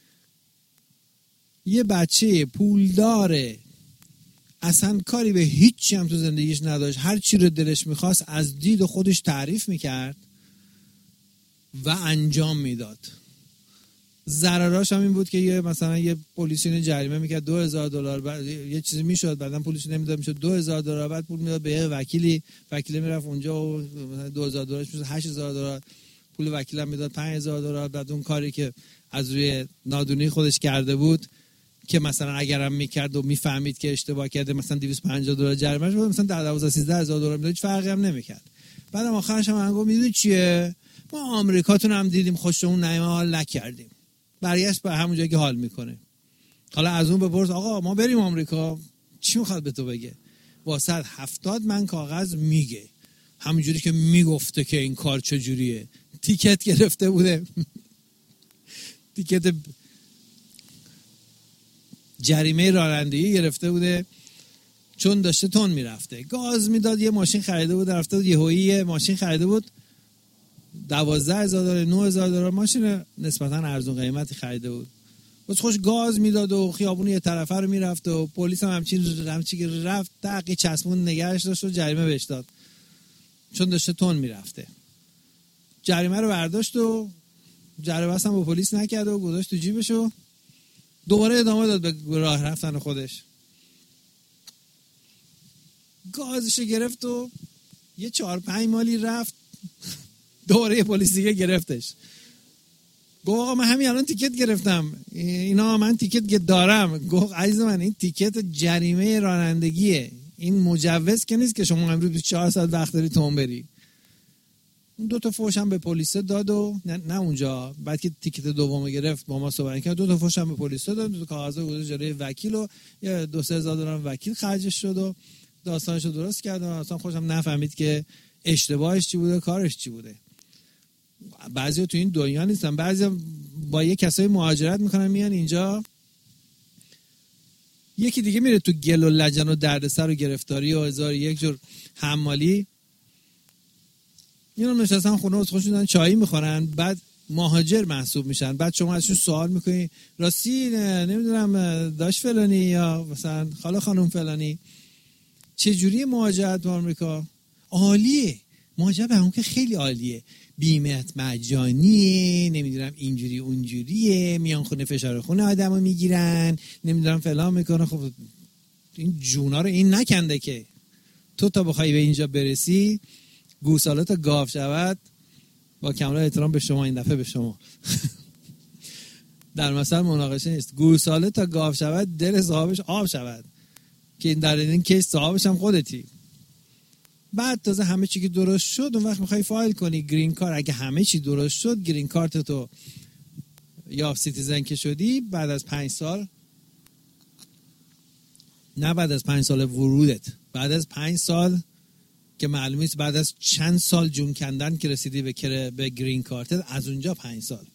یه بچه پولداره، اصلا کاری به هیچی هم تو زندگیش نداشت، هر چی رو دلش میخواست از دید خودش تعریف میکرد و انجام میداد. ضرراش هم این بود که یه مثلا یه پلیسین جریمه میکرد $2000، یه چیزی میشد، بعدن پولش نمیداد، میشد $2000، بعد پول میداد به یه وکیلی میرفت اونجا و $2000 میشد $8000، پول وکیل هم میداد $5000. بعد اون کاری که از روی نادونی خودش کرده بود که مثلا اگرم میکرد و میفهمید که اشتباه کرده، مثلا $250 جریمهش بود، مثلا $12,000-13,000 میداد، هیچ فرقی هم نمیکرد. بعدم آخرش هم گفت میدونی چیه، ما آمریکاتون هم دیدیم خوشمون نیامد، حال نکردیم. برگشت به همون جایی که حال میکنه. حالا از اون بپرس آقا ما بریم آمریکا، چی میخواد به تو بگه؟ واسه 70 من کاغذ میگه، همونجوری که میگفته که این کار چجوریه. تیکت گرفته بوده، تیکت جریمه رانندگی گرفته بوده چون داشته تون میرفته. گاز میداد، یه ماشین خریده بود، رفته بود یهویی ماشین خریده بود $12,000 $9,000 ماشین نسبتا ارزون قیمتی خریده بود. بس خوش گاز میداد و خیابون یه طرفه رو میرفت و پلیس هم همچین که رفت دقیقی چسبون نگهش داشت و جریمه بهش داد چون داشته تون میرفته. جریمه رو برداشت و جریمه هم با پلیس نکرد و گذاشت تو جیبش و دوباره ادامه داد به راه رفتن خودش. گازش گرفت و یه 4-5 مالی رفت دوباره پلیس دیگه گرفتش. گفت آقا من همین الان تیکت گرفتم، اینا من تیکت دارم. گفت عزیز من این تیکت جریمه رانندگیه، این مجوز که نیست که شما امروز 4 ساعت وقت داری تون بری. اون 2 تا فوش هم به پلیس داد و نه اونجا بعد که تیکت دومو گرفت با ما صحبت کرد 2 تا فوش هم به پلیس داد، 2 تا کاغذ گذاشت جلوی وکیل و یه $2,000 وکیل خرجش شد و داستانشو درست کرد و اصلا خوشم نفهمید که اشتباهش چی بوده کارش چی بوده. بعضیا تو این دنیا نیستن، بعضیا با یه کسایی مهاجرت میکنن میان اینجا، یکی دیگه میره تو گل و لجن و دردسر و گرفتاری و 1001 جور حمالی. اینا نشستن خونه و خوششون چایی میخورن، بعد مهاجر محسوب میشن. بعد شما ازشون سوال میکنی راستی نمیدونم داش فلانی یا مثلا خاله خانم فلانی چه جوری مهاجرت به آمریکا؟ عالیه، مهاجرت به آمریکا خیلی عالیه، بیمه مجانیه، نمیدونم اینجوری اونجوریه، میان خونه فشار خونه آدمو میگیرن، نمیدونم فلان میکنه. خب این جونا رو این نکنده که تو تا بخوای به اینجا برسی گوساله تا گاو شود. با کامل احترام به شما این دفعه به شما در مثل مناقشه نیست، گوساله تا گاو شود دل صاحبش آب شود، که این در این کیس صاحبش هم خودتی. بعد تازه همه چی که درست شد اون وقت میخوای فایل کنی گرین کارت. اگه همه چی درست شد گرین کارت تو یا سیتیزن که شدی بعد از 5 سال، نه بعد از 5 سال ورودت، بعد از 5 سال که معلوم نیست بعد از چند سال جون کندن که رسیدی به گرین کارتت، از اونجا 5 سال.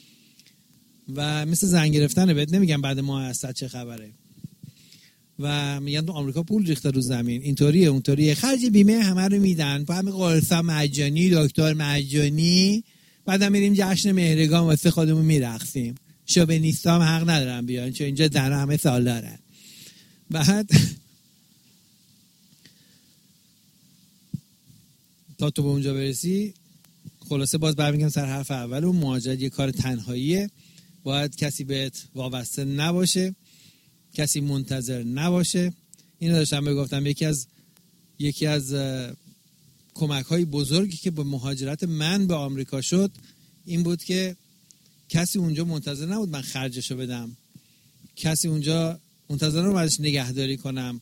و مثل زنگ گرفتنه، بهت نمیگم بعد ماه هست چه خبره و میگن تو آمریکا پول ریخته رو زمین، اینطوریه اونطوریه، خرج بیمه همه رو میدن، با همه قرصا مجانی، دکتر مجانی، بعدم میریم جشن مهرگان واسه خودمون میرقصیم. شوونیستا هم حق ندارن بیان چون اینجا زنا همه سال دارن. بعد تا تو به اونجا برسی، خلاصه باز برمیگم سر حرف اول، اون مهاجرت یه کار تنهاییه، باید کسی بهت وابسته نباشه، کسی منتظر نباشه. اینو داشتم بگفتم یکی از کمک‌های بزرگی که با مهاجرت من به آمریکا شد این بود که کسی اونجا منتظر نبود من خرجشو بدم، کسی اونجا منتظر نبود ازش نگهداری کنم،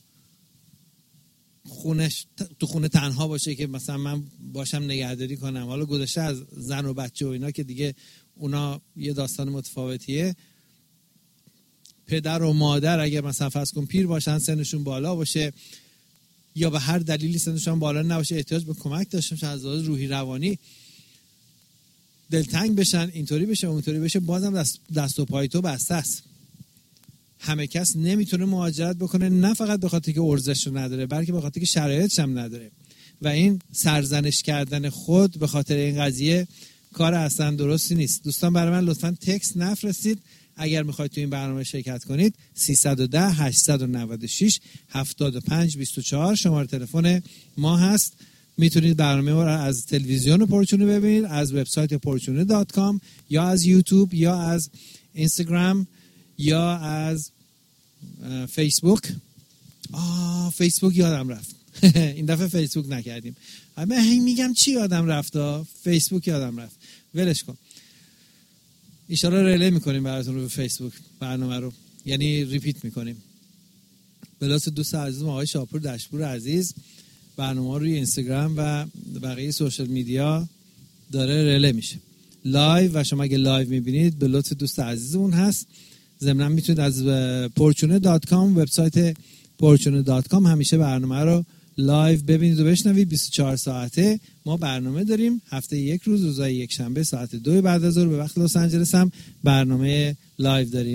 تو خونه تنها باشه که مثلا من باشم نگهداری کنم. حالا گذشته از زن و بچه و اینا که دیگه اونا یه داستان متفاوتیه. پدر و مادر اگر مثلا فرض کن پیر باشن، سنشون بالا باشه یا به هر دلیلی سنشون بالا نباشه، احتیاج به کمک داشته باشن از لحاظ روحی روانی، دلتنگ بشن، اینطوری بشه اونطوری بشه، بازم دست و پای تو بسته است. همه کس نمیتونه مهاجرت بکنه، نه فقط به خاطر که ارزش رو نداره بلکه به خاطر که شرایطش هم نداره. و این سرزنش کردن خود به خاطر این قضیه کار اصلا درستی نیست. دوستان برای من لطفاً تکست نفرستید اگر میخواید تو این برنامه شرکت کنید. 310 896 7524 شماره تلفن ما هست. میتونید برنامه ما رو از تلویزیون پورچونه ببینید، از وبسایت portune.com یا از یوتیوب یا از اینستاگرام یا از فیسبوک. فیسبوک یادم رفت این دفعه فیسبوک نکردیم. من میگم چی یادم رفت؟ فیسبوک یادم رفت، ولش کن. ایشالا ریلی میکنیم براتون رو به فیسبوک برنامه رو، یعنی ریپیت میکنیم. بلاس دوست عزیزم آقای شاپور دشپور عزیز برنامه روی اینستاگرام و بقیه سوشال میدیا داره ریلی میشه لایو، و شما اگه لایو میبینید به لطف دوست عزیزمون هست. ضمناً میتونید از portune.com وبسایت portune.com همیشه برنامه رو لایو ببینید و بشنوید. 24 ساعته ما برنامه داریم، هفته یک روز، روزهای یک شنبه ساعت 2 بعد از ظهر به وقت لس آنجلس هم برنامه لایو داریم.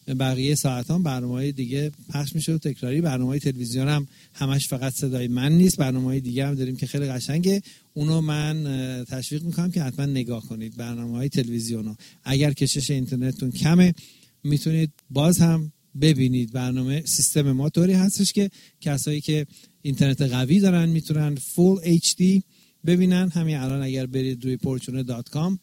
بقیه ساعت هم برنامه‌های دیگه پخش میشه و تکراری. برنامه‌های تلویزیون هم همش فقط صدای من نیست، برنامه‌های دیگه هم داریم که خیلی قشنگه. اونو من تشویق میکنم که حتما نگاه کنید برنامه‌های تلویزیونو. اگر کشش اینترنتتون کمه میتونید باز هم ببینید. برنامه سیستم ما طوری هستش که کسایی که اینترنت قوی دارن میتونن فول HD ببینن. همین الان اگر برید روی fortune.com،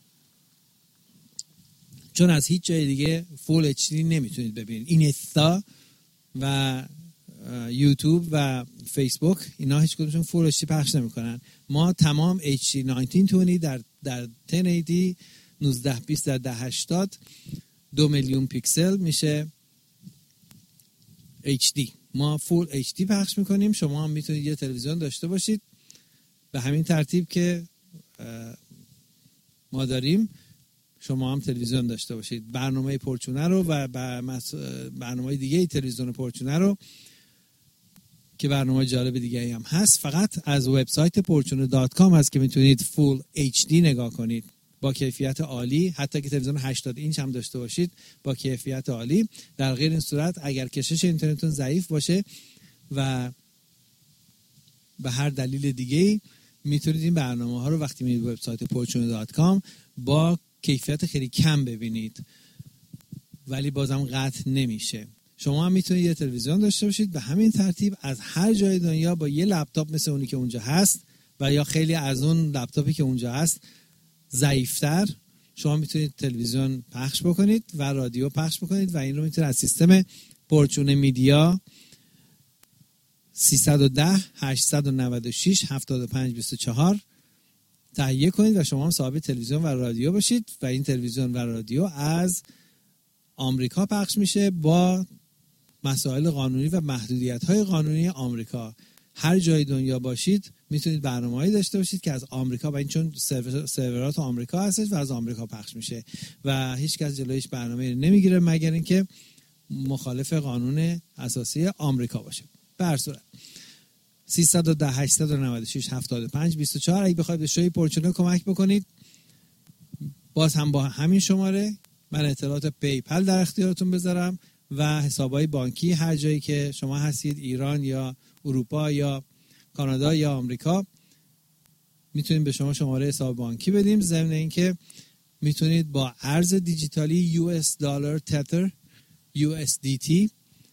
چون از هیچ جای دیگه فول HD نمیتونید ببینید، اینستا و یوتیوب و فیسبوک اینا هیچ کدومشون فول HD پخش نمیکنن. ما تمام HD 1920 در 1080 1920 در 1080 2 میلیون پیکسل میشه HD. ما فول HD پخش میکنیم. شما هم میتونید یه تلویزیون داشته باشید به همین ترتیب که ما داریم، شما هم تلویزیون داشته باشید. برنامه پورچونه رو و برنامه دیگه تلویزیون پورچونه رو که برنامه جالب دیگه هم هست فقط از وبسایت fortune.com هست که میتونید فول HD نگاه کنید با کیفیت عالی. حتی که تلویزیون 80 اینچ هم داشته باشید با کیفیت عالی. در غیر این صورت اگر کشش اینترنتتون ضعیف باشه و به هر دلیل دیگه‌ای میتونید این برنامه‌ها رو وقتی میرید وبسایت fortune.com با کیفیت خیلی کم ببینید، ولی بازم قطع نمیشه. شما هم میتونید یه تلویزیون داشته باشید به همین ترتیب از هر جای دنیا با یه لپتاپ مثل اونی که اونجا هست و یا خیلی از اون لپتاپی که اونجا هست ضعیفتر، شما میتونید تلویزیون پخش بکنید و رادیو پخش بکنید و این رو میتونید از سیستم پورچونه میدیا 310 896 7524 تهیه کنید و شما هم صاحب تلویزیون و رادیو باشید و این تلویزیون و رادیو از آمریکا پخش میشه با مسائل قانونی و محدودیت‌های قانونی آمریکا. هر جای دنیا باشید میتونید برنامه‌ای داشته باشید که از آمریکا، و این چون سرورات آمریکا هستش و از آمریکا پخش میشه و هیچ کس جلویش برنامه نمیگیره مگر اینکه مخالف قانون اساسی آمریکا باشه. به هر صورت 310 896 75 24 اگه بخواید به شوی پورچونه کمک بکنید باز هم با همین شماره من اطلاعات پیپل در اختیارتون بذارم و حسابهای بانکی هر جایی که شما هستید، ایران یا اروپا یا کانادا یا آمریکا، میتونیم به شما شماره حساب بانکی بدیم. ضمن اینکه میتونید با ارز دیجیتالی US دلار تتر USDT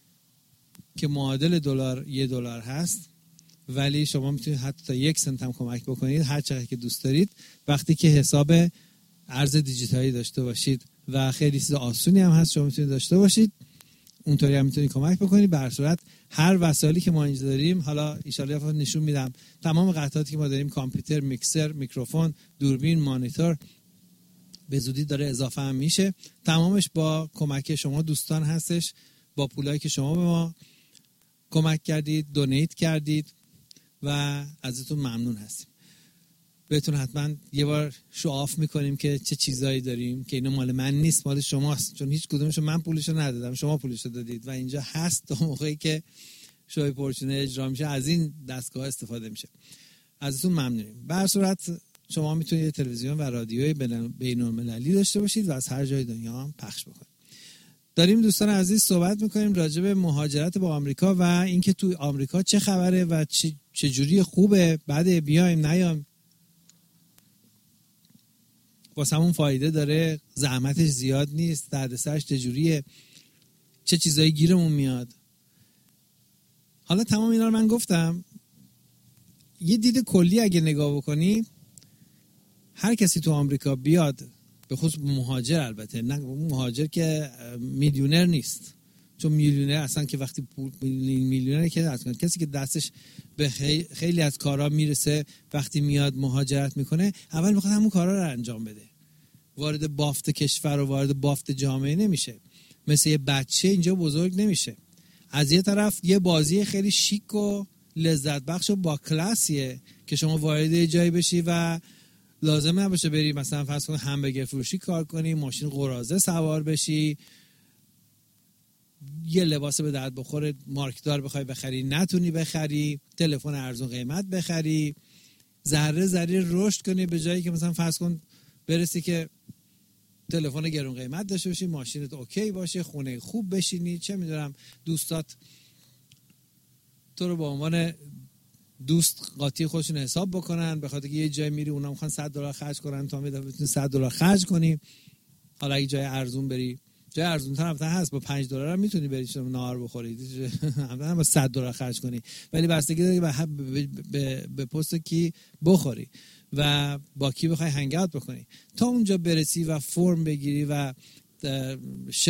که معادل دلار $1 هست، ولی شما میتونید حتی تا 1 سنت هم کمک بکنید هر چقدر که دوست دارید وقتی که حساب ارز دیجیتالی داشته باشید و خیلی چیز آسونی هم هست شما میتونید داشته باشید. اونطوری هم میتونید کمک بکنید. به هر صورت هر وسایلی که ما اینجا داریم، حالا ان شاءالله نشون میدم، تمام قطعاتی که ما داریم، کامپیوتر، میکسر، میکروفون، دوربین، مانیتور، به زودی داره اضافه هم میشه. تمامش با کمک شما دوستان هستش، با پولایی که شما به ما کمک کردید، دونیت کردید و ازتون ممنون هستیم. بهتون حتما یه بار شوآف میکنیم که چه چیزایی داریم که اینا مال من نیست، مال شماست، چون هیچ کدومشو من پولشو ندادم، شما پولشو دادید و اینجا هست تا موقعی که شوی پورچونه اجرا میشه از این دستگاه استفاده میشه. ازتون ممنونیم. به هر صورت شما میتونید تلویزیون و رادیوی بین‌المللی داشته باشید و از هر جای دنیا هم پخش بکنید. داریم دوستان عزیز صحبت میکنیم راجع به مهاجرت با آمریکا و اینکه توی آمریکا چه خبره و چه جوری خوبه، بعد بیایم نیایم، واسمون فایده داره، زحمتش زیاد نیست، دردسرش چجوریه، چه چیزایی گیرمون میاد. حالا تمام اینا رو من گفتم. یه دید کلی اگه نگاه بکنی، هر کسی تو آمریکا بیاد، به خصوص مهاجر، البته نه مهاجر که میلیونر نیست، چون میلیونر اصلا که وقتی میلیونر که اصلا کسی که دستش به خیلی از کارا میرسه وقتی میاد مهاجرت میکنه اول میخواد همون کارا رو انجام بده، وارد بافت کشور و وارد بافت جامعه نمیشه، مثل یه بچه اینجا بزرگ نمیشه. از یه طرف یه بازی خیلی شیک و لذت بخش و با کلاسیه که شما وارد یه جایی بشی و لازم نباشه بری مثلا فرض کن همبرگر فروشی کار کنی، ماشین قراضه سوار بشی، یه لباس به درد بخوره مارکدار بخوای بخری نتونی بخری، تلفن ارزون قیمت تلفن گرون قیمت داشته باشی، ماشینت اوکی باشه، خونه خوب بشینی، چه میدونم دوستات تو رو به عنوان دوست قاطی خودشون حساب بکنن، به خاطر که یه جای میری اونا میخوان $100 خرج کنن تا میدونی $100 خرج کنی. حالا اگه جای ارزون بری، جای ارزون تر هم هست، با $5 هم میتونی بری نهار بخوری، هم با $100 خرج کنی، ولی بستگی داره به پست کی بخوری و با کی بخوای هنگ اوت بکنی. تا اونجا برسی و فرم بگیری و